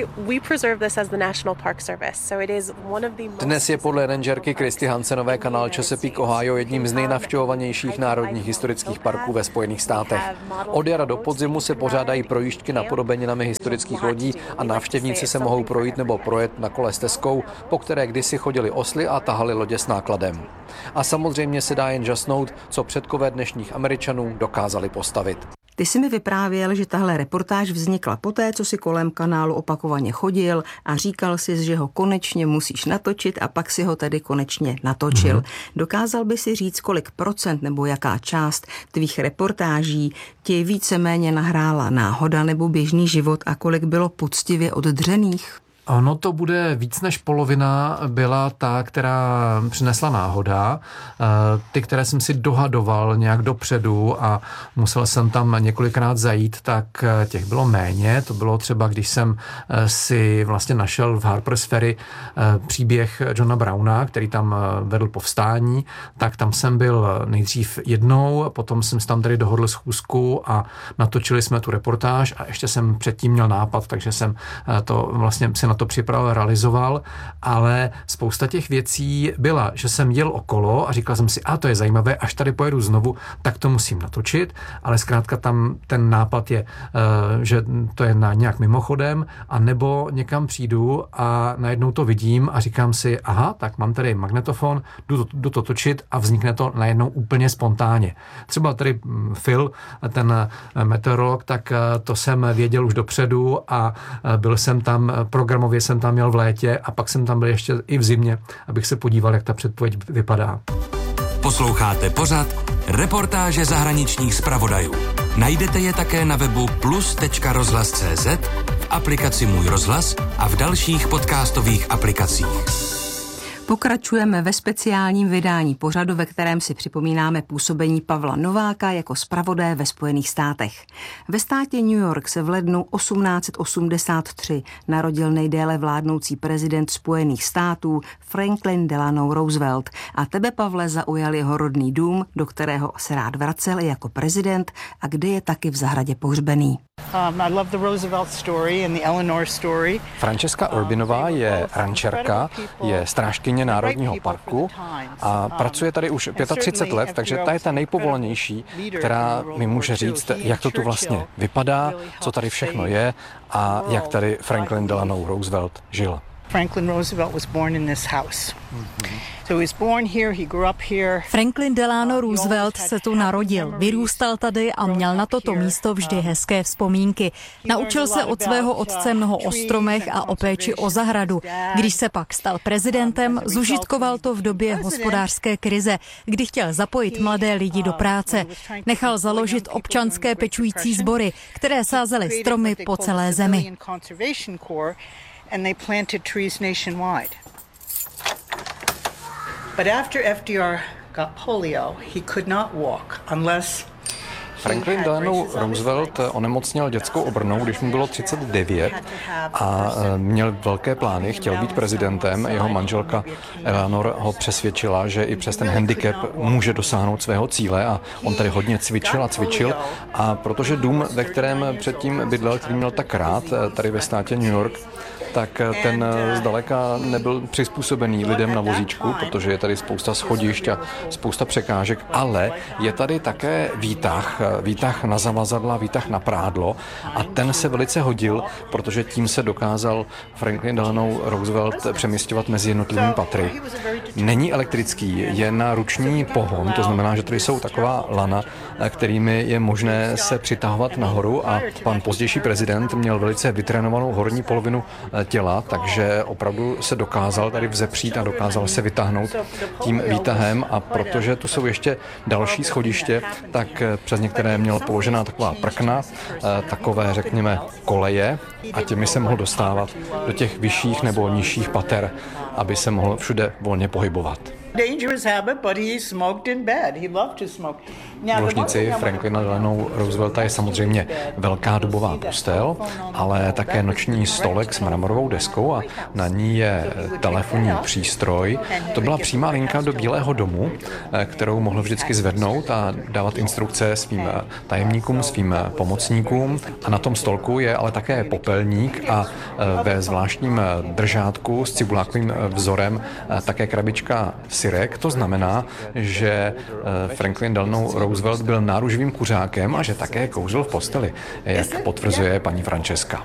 Dnes je podle rangerky Kristy Hansenové kanál Chesapeake, Ohio jedním z nejnavštěvovanějších národních historických parků ve Spojených státech. Od jara do podzimu se pořádají projížďky napodobeninami historických lodí a návštěvníci se mohou projít nebo projet na kole stezkou, po které kdysi chodili osly a tahali lodě s nákladem. A samozřejmě se dá jen žasnout, co předkové dnešních Američanů dokázali postavit. Ty jsi mi vyprávěl, že tahle reportáž vznikla poté, co si kolem kanálu opakovaně chodil a říkal si, že ho konečně musíš natočit a pak si ho tedy konečně natočil. Mm-hmm. Dokázal by si říct, kolik procent nebo jaká část tvých reportáží ti víceméně nahrála náhoda nebo běžný život a kolik bylo poctivě oddřených? Ono to bude víc než polovina byla ta, která přinesla náhoda. Ty, které jsem si dohadoval nějak dopředu a musel jsem tam několikrát zajít, tak těch bylo méně. To bylo třeba, když jsem si vlastně našel v Harper's Ferry příběh Johna Browna, který tam vedl povstání, tak tam jsem byl nejdřív jednou, potom jsem si tam tady dohodl schůzku a natočili jsme tu reportáž a ještě jsem předtím měl nápad, takže jsem to vlastně si na to připravil, realizoval, ale spousta těch věcí byla, že jsem jel okolo a říkal jsem si, a to je zajímavé, až tady pojedu znovu, tak to musím natočit, ale zkrátka tam ten nápad je, že to je na nějak mimochodem, a nebo někam přijdu a najednou to vidím a říkám si, aha, tak mám tady magnetofon, jdu to, jdu to točit a vznikne to najednou úplně spontánně. Třeba tady Phil, ten meteorolog, tak to jsem věděl už dopředu a byl jsem tam programově, jsem tam měl v létě a pak jsem tam byl ještě i v zimě, abych se podíval, jak ta předpověď vypadá. Posloucháte pořad Reportáže zahraničních zpravodajů. Najdete je také na webu plus tečka rozhlas tečka cé zet, v aplikaci Můj rozhlas a v dalších podcastových aplikacích. Pokračujeme ve speciálním vydání pořadu, ve kterém si připomínáme působení Pavla Nováka jako zpravodaje ve Spojených státech. Ve státě New York se v lednu osmnáct set osmdesát tři narodil nejdéle vládnoucí prezident Spojených států Franklin Delano Roosevelt a tebe, Pavle, zaujal jeho rodný dům, do kterého se rád vracel i jako prezident a kde je taky v zahradě pohřbený. Francesca Urbinová je rančerka, je strážkyně Národního parku a pracuje tady už třicet pět let, takže ta je ta nejpovolanější, která mi může říct, jak to tu vlastně vypadá, co tady všechno je a jak tady Franklin Delano Roosevelt žil. Franklin Roosevelt was born in this house. So he was born here, he grew up here. Franklin Delano Roosevelt se tu narodil, vyrůstal tady a měl na toto místo vždy hezké vzpomínky. Naučil se od svého otce mnoho o stromech a o péči o zahradu. Když se pak stal prezidentem, zužitkoval to v době hospodářské krize, kdy chtěl zapojit mladé lidi do práce. Nechal založit občanské pečující sbory, které sázely stromy po celé zemi. And they planted trees nationwide. But after F D R got polio, he could not walk unless Franklin Delano Roosevelt onemocněl dětskou obrnou, když mu bylo třicet devět a měl velké plány, chtěl být prezidentem. Jeho manželka Eleanor ho přesvědčila, že i přes ten handicap může dosáhnout svého cíle a on tady hodně cvičil a cvičil. A protože dům, ve kterém předtím bydlel, který měl tak rád, tady ve státě New York, tak ten zdaleka nebyl přizpůsobený lidem na vozíčku, protože je tady spousta schodišť a spousta překážek, ale je tady také výtah, výtah na zavazadla, výtah na prádlo a ten se velice hodil, protože tím se dokázal Franklin Delano Roosevelt přeměstňovat mezi jednotlivými patry. Není elektrický, je na ruční pohon, to znamená, že tady jsou taková lana, kterými je možné se přitahovat nahoru a pan pozdější prezident měl velice vytrénovanou horní polovinu těla, takže opravdu se dokázal tady vzepřít a dokázal se vytáhnout tím výtahem, a protože tu jsou ještě další schodiště, tak přes některé měl položená taková prkna, takové, řekněme, koleje, a těmi se mohl dostávat do těch vyšších nebo nižších pater, aby se mohl všude volně pohybovat. V ložnici Franklina Delano Roosevelta je samozřejmě velká dubová postel, ale také noční stolek s mramorovou deskou a na ní je telefonní přístroj. To byla přímá linka do Bílého domu, kterou mohl vždycky zvednout a dávat instrukce svým tajemníkům, svým pomocníkům. A na tom stolku je ale také popelník a ve zvláštním držátku s cibulákovým vzorem také krabička syrek. To znamená, že Franklin Delano Roosevelt byl náruživým kuřákem a že také kouřil v posteli, jak potvrzuje paní Francesca.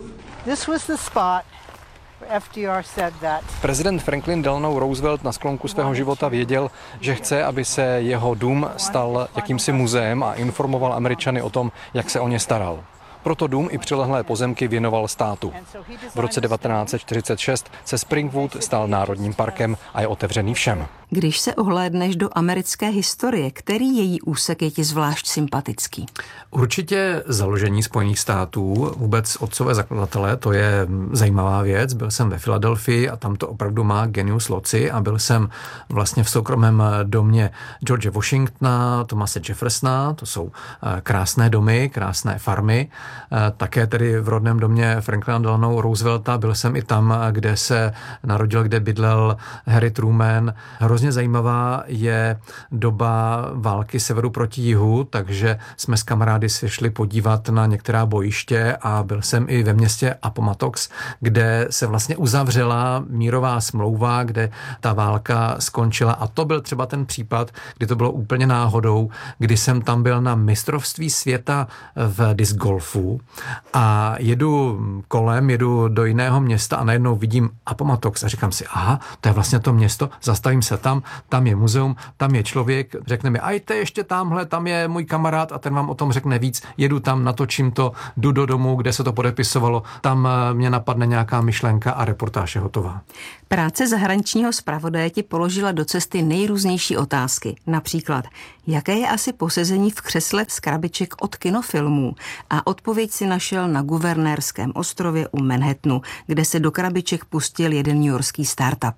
Prezident Franklin Delano Roosevelt na sklonku svého života věděl, že chce, aby se jeho dům stal jakýmsi muzeem, a informoval Američany o tom, jak se o ně staral. Proto dům i přilehlé pozemky věnoval státu. V roce devatenáct set čtyřicet šest se Springwood stal národním parkem a je otevřený všem. Když se ohlédneš do americké historie, který její úsek je ti zvlášť sympatický? Určitě založení Spojených států, vůbec otcové zakladatelé, to je zajímavá věc. Byl jsem ve Filadelfii a tam to opravdu má genius loci, a byl jsem vlastně v soukromém domě George Washingtona, Thomase Jeffersona, to jsou krásné domy, krásné farmy. Také tedy v rodném domě Franklina Delano Roosevelta, byl jsem i tam, kde se narodil, kde bydlel Harry Truman. Hrozně zajímavá je doba války severu proti jihu, takže jsme s kamarády se šli podívat na některá bojiště a byl jsem i ve městě Appomattox, kde se vlastně uzavřela mírová smlouva, kde ta válka skončila, a to byl třeba ten případ, kdy to bylo úplně náhodou, kdy jsem tam byl na mistrovství světa v disc golfu a jedu kolem, jedu do jiného města a najednou vidím Appomattox a říkám si, aha, to je vlastně to město, zastavím se tam, tam je muzeum, tam je člověk, řekne mi, ajte ještě tamhle, tam je můj kamarád a ten vám o tom řekne víc, jedu tam, natočím to, jdu do domu, kde se to podepisovalo, tam mě napadne nějaká myšlenka a reportáž je hotová. Práce zahraničního zpravodaje ti položila do cesty nejrůznější otázky, například, jaké je asi posezení v křesle z krabiček od kinofilmů, a odpověď si našel na Guvernérském ostrově u Manhattanu, kde se do krabiček pustil jeden newyorský startup.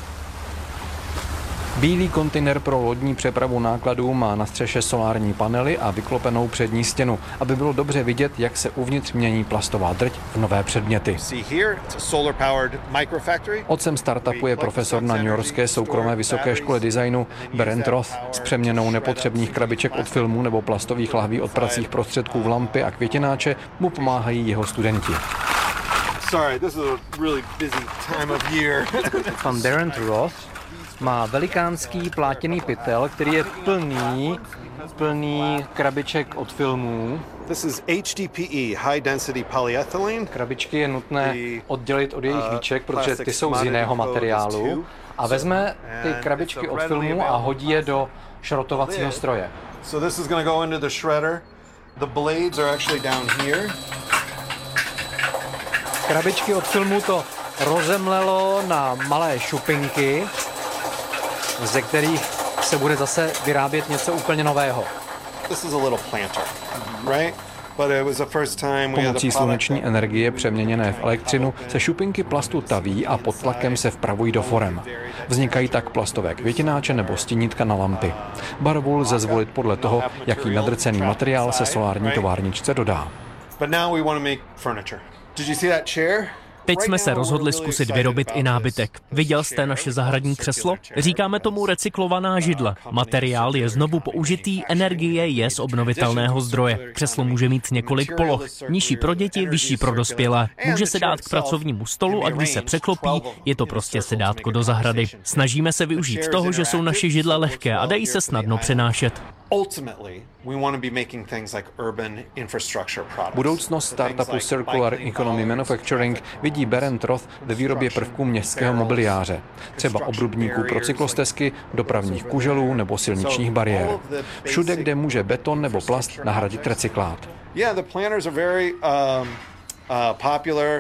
Bílý kontejner pro lodní přepravu nákladů má na střeše solární panely a vyklopenou přední stěnu, aby bylo dobře vidět, jak se uvnitř mění plastová drť v nové předměty. Otcem startupu je profesor na newyorské soukromé vysoké škole designu Brent Roth. S přeměnou nepotřebných krabiček od filmů nebo plastových lahví od pracích prostředků v lampy a květináče mu pomáhají jeho studenti. Pan Brent Roth má velikánský plátěný pytel, který je plný, plný krabiček od filmů. This is H D P E, high density polyethylene. Krabičky je nutné oddělit od jejich víček, protože ty jsou z jiného materiálu. A vezme ty krabičky od filmů a hodí je do šrotovacího stroje. So this is going to go into the shredder. The blades are actually down here. Krabičky od filmů to rozemlelo na malé šupinky, ze kterých se bude zase vyrábět něco úplně nového. Pomocí sluneční energie přeměněné v elektřinu se šupinky plastu taví a pod tlakem se vpravují do forem. Vznikají tak plastové květináče nebo stínítka na lampy. Barvu lze zvolit podle toho, jaký nadrcený materiál se solární továrničce dodá. Teď jsme se rozhodli zkusit vyrobit i nábytek. Viděl jste naše zahradní křeslo? Říkáme tomu recyklovaná židle. Materiál je znovu použitý, energie je z obnovitelného zdroje. Křeslo může mít několik poloh. Nižší pro děti, vyšší pro dospělé. Může se dát k pracovnímu stolu a když se překlopí, je to prostě sedátko do zahrady. Snažíme se využít toho, že jsou naše židle lehké a dají se snadno přenášet. Budoucnost startupu Circular Economy Manufacturing vidí Brent Roth ve výrobě prvků městského mobiliáře, třeba obrubníků pro cyklostezky, dopravních kuželů nebo silničních bariér. Všude, kde může beton nebo plast nahradit recyklát.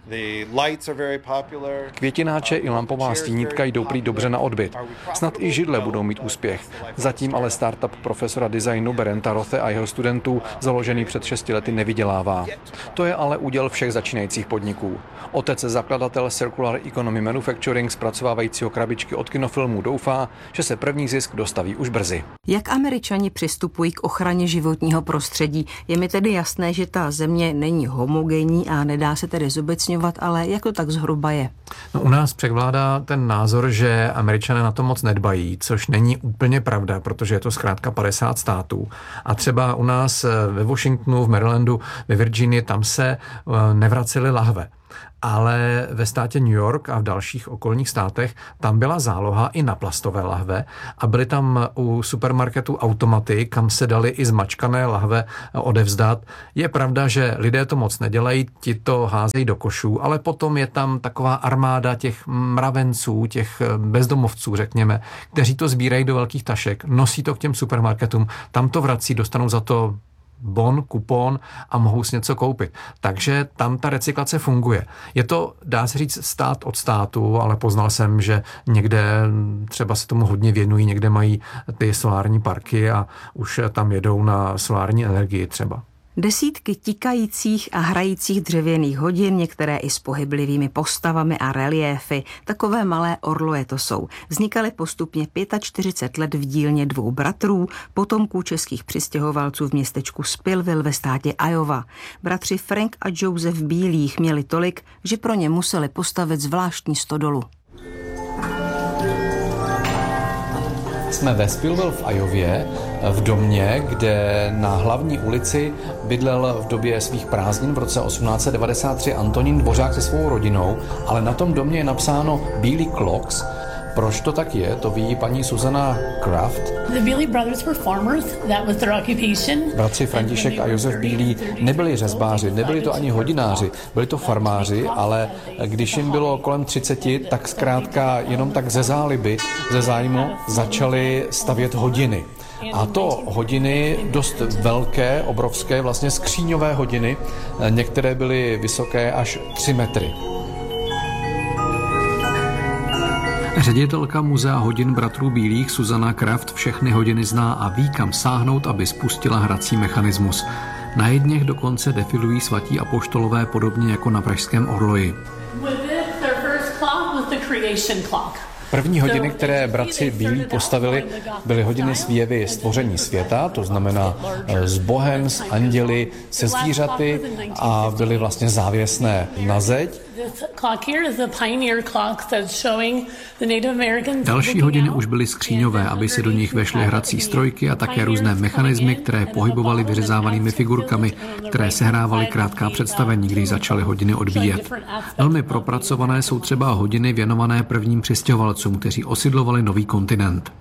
Květináče i lampová stínítka jdou prý dobře na odbyt. Snad i židle budou mít úspěch. Zatím ale startup profesora designu Berenta Rothe a jeho studentů, založený před šesti lety, nevydělává. To je ale úděl všech začínajících podniků. Otec zakladatel Circular Economy Manufacturing, zpracovávajícího krabičky od kinofilmů, doufá, že se první zisk dostaví už brzy. Jak Američani přistupují k ochraně životního prostředí? Je mi tedy jasné, že ta země není homogenní a nedá se tedy zobecňovat, ale jak to tak zhruba je? No, u nás převládá ten názor, že Američané na to moc nedbají, což není úplně pravda, protože je to zkrátka padesát států. A třeba u nás ve Washingtonu, v Marylandu, ve Virginii, tam se nevracely lahve. Ale ve státě New York a v dalších okolních státech tam byla záloha i na plastové lahve a byly tam u supermarketu automaty, kam se dali i zmačkané lahve odevzdat. Je pravda, že lidé to moc nedělají, ti to házejí do košů, ale potom je tam taková armáda těch mravenců, těch bezdomovců, řekněme, kteří to sbírají do velkých tašek, nosí to k těm supermarketům, tam to vrací, dostanou za to bon, kupon a mohou si něco koupit. Takže tam ta recyklace funguje. Je to, dá se říct, stát od státu, ale poznal jsem, že někde třeba se tomu hodně věnují, někde mají ty solární parky a už tam jedou na solární energii třeba. Desítky tikajících a hrajících dřevěných hodin, některé i s pohyblivými postavami a reliéfy. Takové malé orloje to jsou. Vznikaly postupně čtyřicet pět let v dílně dvou bratrů, potomků českých přistěhovalců v městečku Spillville ve státě Iowa. Bratři Frank a Joseph Bílých měli tolik, že pro ně museli postavit zvláštní stodolu. Jsme ve Spillville v Iově, v domě, kde na hlavní ulici bydlel v době svých prázdnin v roce osmnáct set devadesát tři Antonín Dvořák se svou rodinou, ale na tom domě je napsáno Bílý Clocks. Proč to tak je, to ví paní Susanna Kraft. Bratři František a Josef Bílý nebyli řezbáři, nebyli to ani hodináři, byli to farmáři, ale když jim bylo kolem třiceti, tak zkrátka jenom tak ze záliby, ze zájmu začali stavět hodiny. A to hodiny dost velké, obrovské, vlastně skříňové hodiny, některé byly vysoké až tři metry. Ředitelka muzea hodin bratrů Bílých Susanna Kraft všechny hodiny zná a ví, kam sáhnout, aby spustila hrací mechanismus. Na jedněch dokonce defilují svatí apoštolové podobně jako na pražském orloji. První hodiny, které bratři Bílí postavili, byly hodiny z výjevy stvoření světa, to znamená s Bohem, s anděli, se zvířaty a byly vlastně závěsné na zeď. Další hodiny už byly skříňové, aby se do nich vešly hrací strojky a také různé mechanismy, které pohybovaly vyřezávanými figurkami, které sehrávaly krátká představení, když začaly hodiny odbíjet. Velmi propracované jsou třeba hodiny věnované prvním přistěhovalcům, kteří osidlovali nový kontinent.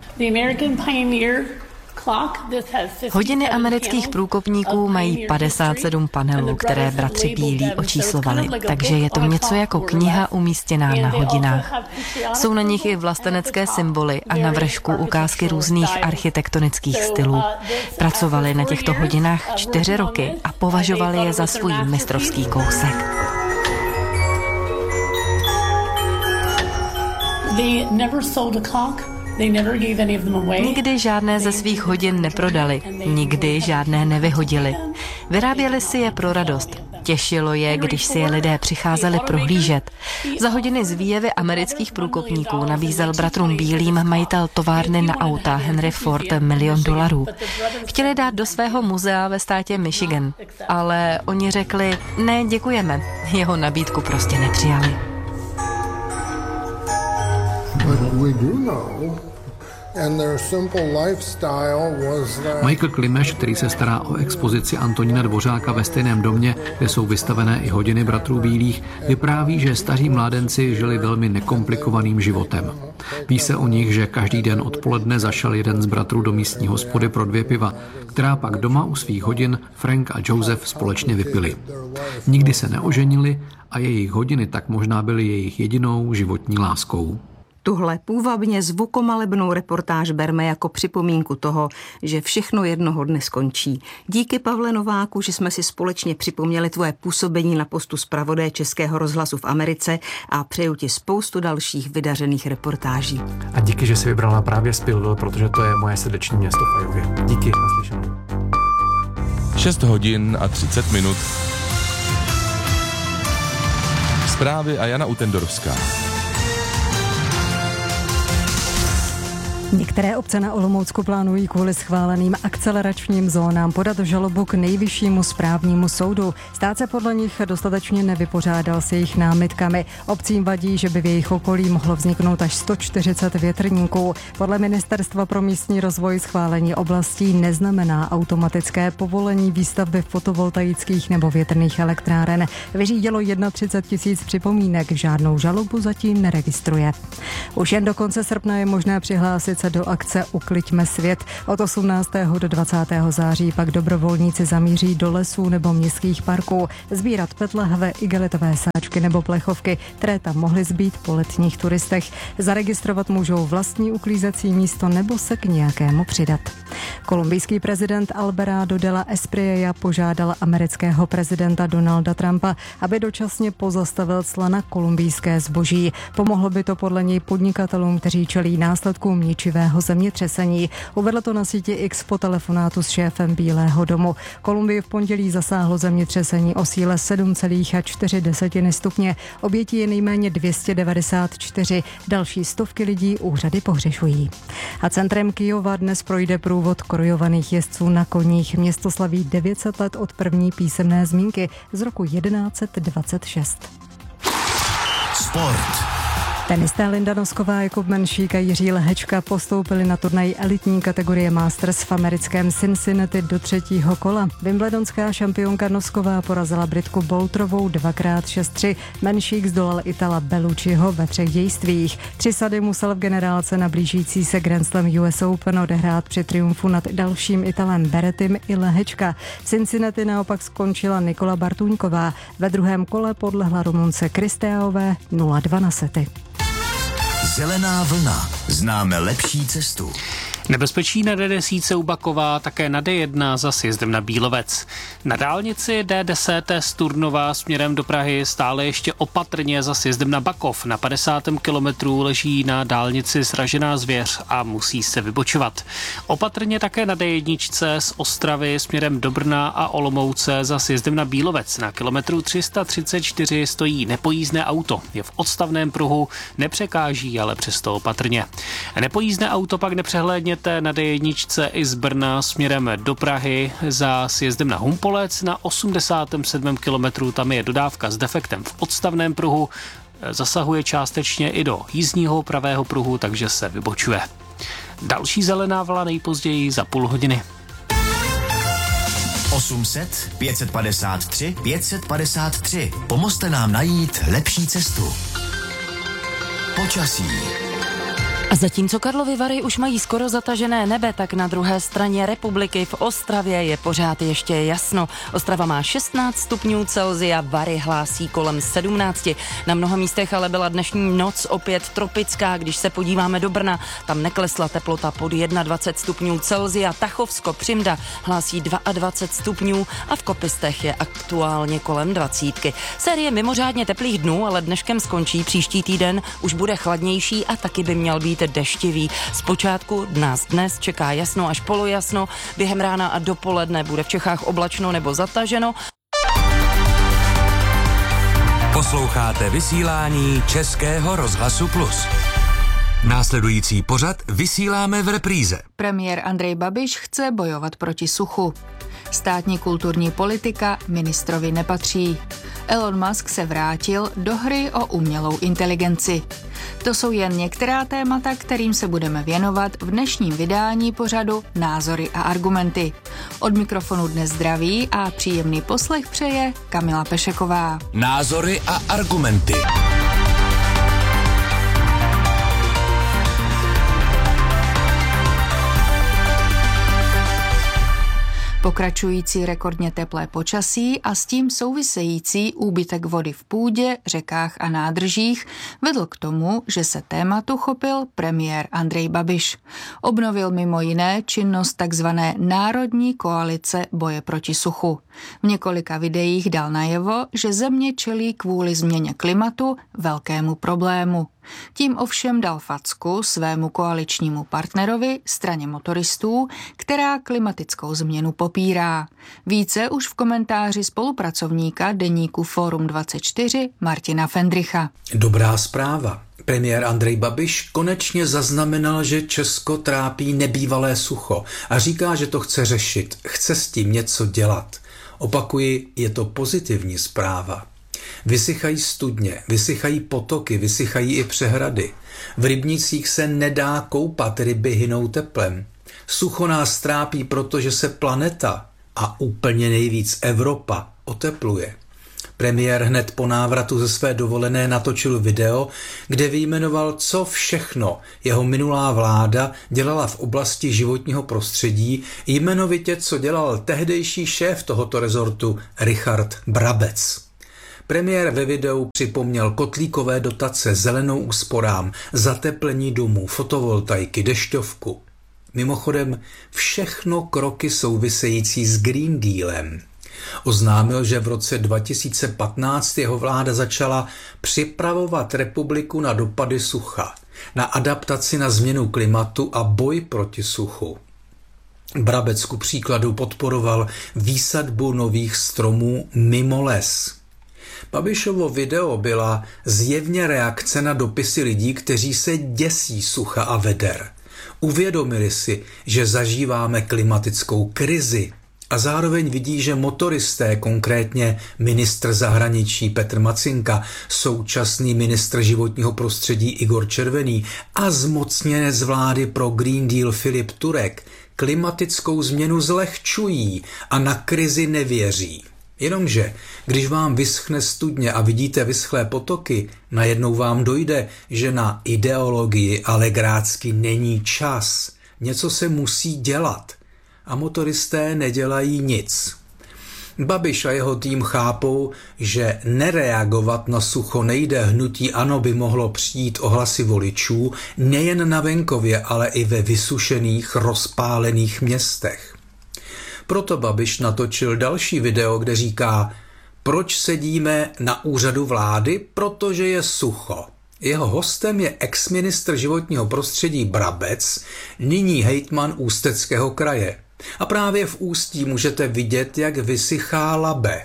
Hodiny amerických průkopníků mají padesát sedm panelů, které bratři Bílí očíslovali, takže je to něco jako kniha umístěná na hodinách. Jsou na nich i vlastenecké symboly a na vršku ukázky různých architektonických stylů. Pracovali na těchto hodinách čtyři roky a považovali je za svůj mistrovský kousek. They never sold a clock. Nikdy žádné ze svých hodin neprodali, nikdy žádné nevyhodili. Vyráběli si je pro radost. Těšilo je, když si je lidé přicházeli prohlížet. Za hodiny z výjevy amerických průkopníků nabízel bratrům Bílým majitel továrny na auta Henry Ford milion dolarů. Chtěli dát do svého muzea ve státě Michigan, ale oni řekli, ne, děkujeme. Jeho nabídku prostě nepřijali. Michael Klimeš, který se stará o expozici Antonína Dvořáka ve stejném domě, kde jsou vystavené i hodiny bratrů Bílých, vypráví, že staří mládenci žili velmi nekomplikovaným životem. Ví se o nich, že každý den odpoledne zašel jeden z bratrů do místní hospody pro dvě piva, která pak doma u svých hodin Frank a Joseph společně vypili. Nikdy se neoženili a jejich hodiny tak možná byly jejich jedinou životní láskou. Tuhle půvabně zvukomalebnou reportáž berme jako připomínku toho, že všechno jednoho dne skončí. Díky, Pavle Nováku, že jsme si společně připomněli tvoje působení na postu zpravodaje Českého rozhlasu v Americe a přeju ti spoustu dalších vydařených reportáží. A díky, že jsi vybrala právě Spillville, protože to je moje srdeční město v Iově. Díky, naslyšenou. šest hodin a třicet minut. Zprávy a Jana Utendorovská. Některé obce na Olomoucku plánují kvůli schváleným akceleračním zónám podat žalobu k Nejvyššímu správnímu soudu. Stát se podle nich dostatečně nevypořádal s jejich námitkami. Obcím vadí, že by v jejich okolí mohlo vzniknout až sto čtyřicet větrníků. Podle Ministerstva pro místní rozvoj schválení oblastí neznamená automatické povolení výstavby fotovoltaických nebo větrných elektráren. Vyřídilo třicet jedna tisíc připomínek, žádnou žalobu zatím neregistruje. Už jen do konce srpna je možné přihlásit se do akce Ukliďme svět. Od osmnáctého do dvacátého září pak dobrovolníci zamíří do lesů nebo městských parků sbírat pet lahve, igelitové sáčky nebo plechovky, které tam mohly zbýt po letních turistech. Zaregistrovat můžou vlastní uklízecí místo nebo se k nějakému přidat. Kolumbijský prezident Alvarado de la Espriella požádal amerického prezidenta Donalda Trumpa, aby dočasně pozastavil cla na kolumbijské zboží. Pomohlo by to podle něj podnikatelům, kteří čelí následkům ničivého zemětřesení. Uvedl to na síti X po telefonátu s šéfem Bílého domu. Kolumbii v pondělí zasáhlo zemětřesení o síle sedm celá čtyři stupně. Obětí je nejméně dvě stě devadesát čtyři. Další stovky lidí úřady pohřešují. A centrem Kyjova dnes projde průvod korojovaných jezdců na koních. Město slaví devět set let od první písemné zmínky z roku jedenáct set dvacet šest. Sport. Tenisté Linda Nosková, Jakub Menšík a Jiří Lehečka postoupili na turnaj elitní kategorie Masters v americkém Cincinnati do třetího kola. Wimbledonská šampionka Nosková porazila Britku Boulterovou dvakrát šest tři. Menšík zdolal Itala Bellucciho ve třech dějstvích. Tři sady musel v generálce na blížící se Grand Slam U S Open odehrát při triumfu nad dalším Italem Berettim i Lehečka. V Cincinnati naopak skončila Nikola Bartuňková. Ve druhém kole podlehla Rumunce Kristeaové nula dva na sety. Zelená vlna. Známe lepší cestu. Nebezpečí na D desítce u Bakova, také na D jedna za sjezdem na Bílovec. Na dálnici D deset z Turnova směrem do Prahy stále ještě opatrně za sjezdem na Bakov. Na padesátém kilometru leží na dálnici sražená zvěř a musí se vybočovat. Opatrně také na D jedna z Ostravy směrem do Brna a Olomouce za sjezdem na Bílovec. Na kilometru tři sta třicet čtyři stojí nepojízdné auto. Je v odstavném pruhu, nepřekáží, ale přesto opatrně. Nepojízdné auto pak nepřehlédně na D jedna i z Brna směrem do Prahy za sjezdem na Humpolec. Na osmdesátém sedmém kilometru tam je dodávka s defektem v odstavném pruhu. Zasahuje částečně i do jízdního pravého pruhu, takže se vybočuje. Další zelená vlna nejpozději za půl hodiny. osm set, pět set padesát tři, pět set padesát tři. Pomozte nám najít lepší cestu. Počasí. A zatímco Karlovy Vary už mají skoro zatažené nebe, tak na druhé straně republiky v Ostravě je pořád ještě jasno. Ostrava má šestnáct stupňů Celsia, Vary hlásí kolem sedmnáct. Na mnoha místech ale byla dnešní noc opět tropická. Když se podíváme do Brna, tam neklesla teplota pod dvacet jedna stupňů Celsia. Tachovsko, Přimda hlásí dvacet dva stupňů a v Kopistech je aktuálně kolem dvacítky. Série mimořádně teplých dnů ale dneškem skončí. Příští týden už bude chladnější a taky by měl být deštivý. Zpočátku nás dnes čeká jasno až polojasno, během rána a dopoledne bude v Čechách oblačno nebo zataženo. Posloucháte vysílání Českého rozhlasu Plus. Následující pořad vysíláme v repríze. Premiér Andrej Babiš chce bojovat proti suchu. Státní kulturní politika ministrovi nepatří. Elon Musk se vrátil do hry o umělou inteligenci. To jsou jen některá témata, kterým se budeme věnovat v dnešním vydání pořadu Názory a argumenty. Od mikrofonu dnes zdraví a příjemný poslech přeje Kamila Pešeková. Názory a argumenty. Pokračující rekordně teplé počasí a s tím související úbytek vody v půdě, řekách a nádržích vedl k tomu, že se tématu chopil premiér Andrej Babiš. Obnovil mimo jiné činnost takzvané Národní koalice boje proti suchu. V několika videích dal najevo, že země čelí kvůli změně klimatu velkému problému. Tím ovšem dal facku svému koaličnímu partnerovi, straně motoristů, která klimatickou změnu popírá. Více už v komentáři spolupracovníka deníku Fórum dvacet čtyři Martina Fendricha. Dobrá zpráva. Premiér Andrej Babiš konečně zaznamenal, že Česko trápí nebývalé sucho a říká, že to chce řešit, chce s tím něco dělat. Opakuji, je to pozitivní zpráva. Vysychají studně, vysychají potoky, vysychají i přehrady. V rybnících se nedá koupat, ryby hynou teplem. Sucho nás trápí, protože se planeta a úplně nejvíc Evropa otepluje. Premiér hned po návratu ze své dovolené natočil video, kde vyjmenoval, co všechno jeho minulá vláda dělala v oblasti životního prostředí, jmenovitě co dělal tehdejší šéf tohoto rezortu Richard Brabec. Premiér ve videu připomněl kotlíkové dotace, zelenou úsporám, zateplení domů, fotovoltaiky, dešťovku. Mimochodem všechno kroky související s Green Dealem. Oznámil, že v roce dva tisíce patnáct jeho vláda začala připravovat republiku na dopady sucha, na adaptaci na změnu klimatu a boj proti suchu. Brabec ku příkladu podporoval výsadbu nových stromů mimo les. Babišovo video byla zjevně reakce na dopisy lidí, kteří se děsí sucha a veder. Uvědomili si, že zažíváme klimatickou krizi a zároveň vidí, že motoristé, konkrétně ministr zahraničí Petr Macinka, současný ministr životního prostředí Igor Červený a zmocněnec z vlády pro Green Deal Filip Turek klimatickou změnu zlehčují a na krizi nevěří. Jenomže, když vám vyschne studně a vidíte vyschlé potoky, najednou vám dojde, že na ideologii alegrácky není čas. Něco se musí dělat. A motoristé nedělají nic. Babiš a jeho tým chápou, že nereagovat na sucho nejde. Hnutí ANO by mohlo přijít o hlasy voličů nejen na venkově, ale i ve vysušených, rozpálených městech. Proto Babiš natočil další video, kde říká, proč sedíme na úřadu vlády, protože je sucho. Jeho hostem je exministr životního prostředí Brabec, nyní hejtman Ústeckého kraje. A právě v Ústí můžete vidět, jak vysychá Labe.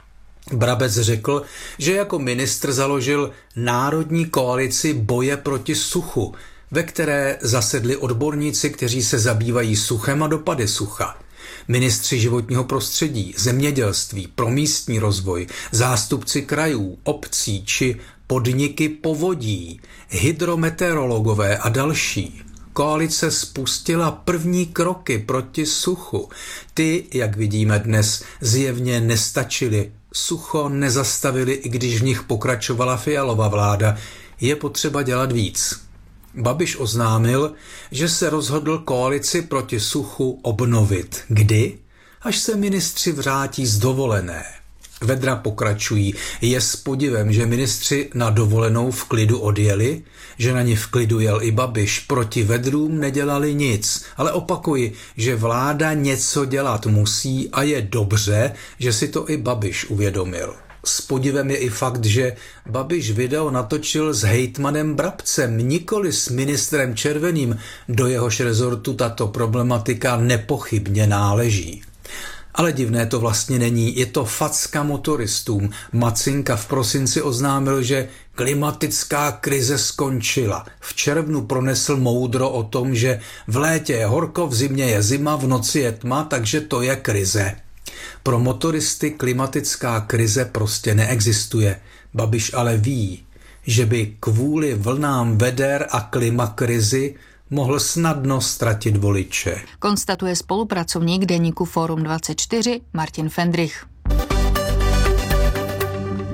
Brabec řekl, že jako ministr založil Národní koalici boje proti suchu, ve které zasedli odborníci, kteří se zabývají suchem a dopady sucha. Ministři životního prostředí, zemědělství, pro místní rozvoj, zástupci krajů, obcí či podniky povodí, hydrometeorologové a další. Koalice spustila první kroky proti suchu. Ty, jak vidíme dnes, zjevně nestačily. Sucho nezastavili, i když v nich pokračovala Fialova vláda. Je potřeba dělat víc. Babiš oznámil, že se rozhodl koalici proti suchu obnovit. Kdy? Až se ministři vrátí z dovolené. Vedra pokračují. Je s podivem, že ministři na dovolenou v klidu odjeli, že na ně v klidu jel i Babiš. Proti vedrům nedělali nic, ale opakuji, že vláda něco dělat musí a je dobře, že si to i Babiš uvědomil. S podivem je i fakt, že Babiš video natočil s hejtmanem Brabcem, nikoli s ministrem Červeným, do jehož rezortu tato problematika nepochybně náleží. Ale divné to vlastně není, je to facka motoristům. Macinka v prosinci oznámil, že klimatická krize skončila. V červnu pronesl moudro o tom, že v létě je horko, v zimě je zima, v noci je tma, takže to je krize. Pro motoristy klimatická krize prostě neexistuje. Babiš ale ví, že by kvůli vlnám veder a klimakrizi mohl snadno ztratit voliče. Konstatuje spolupracovník deníku Fórum dvacet čtyři Martin Fendrich.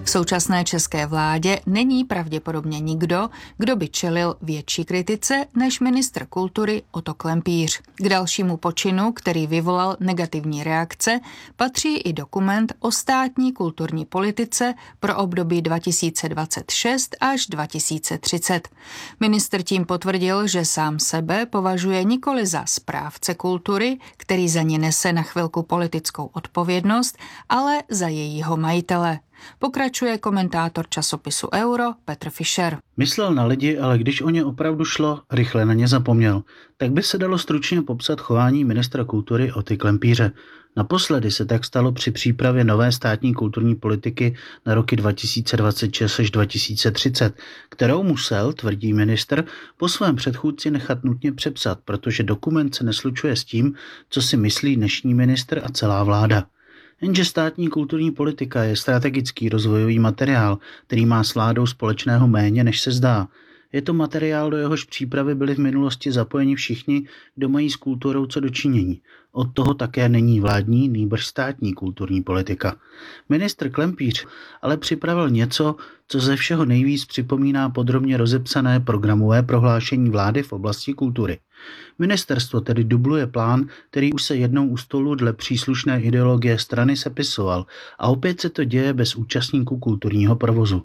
V současné české vládě není pravděpodobně nikdo, kdo by čelil větší kritice než ministr kultury Otto Klempíř. K dalšímu počinu, který vyvolal negativní reakce, patří i dokument o státní kulturní politice pro období dva tisíce dvacet šest až dva tisíce třicet. Ministr tím potvrdil, že sám sebe považuje nikoli za správce kultury, který za ní nese na chvilku politickou odpovědnost, ale za jejího majitele. Pokračuje komentátor časopisu Euro Petr Fischer. Myslel na lidi, ale když o ně opravdu šlo, rychle na ně zapomněl. Tak by se dalo stručně popsat chování ministra kultury Otty Klempíře. Naposledy se tak stalo při přípravě nové státní kulturní politiky na roky dva tisíce dvacet šest až dva tisíce třicet, kterou musel, tvrdí ministr, po svém předchůdci nechat nutně přepsat, protože dokument se neslučuje s tím, co si myslí dnešní ministr a celá vláda. Jenže státní kulturní politika je strategický rozvojový materiál, který má s vládou společného méně, než se zdá. Je to materiál, do jehož přípravy byli v minulosti zapojeni všichni, kdo mají s kulturou co dočinění. Od toho také není vládní, nýbrž státní kulturní politika. Ministr Klempíř ale připravil něco, co ze všeho nejvíc připomíná podrobně rozepsané programové prohlášení vlády v oblasti kultury. Ministerstvo tedy dubluje plán, který už se jednou u stolu dle příslušné ideologie strany sepisoval, a opět se to děje bez účastníků kulturního provozu.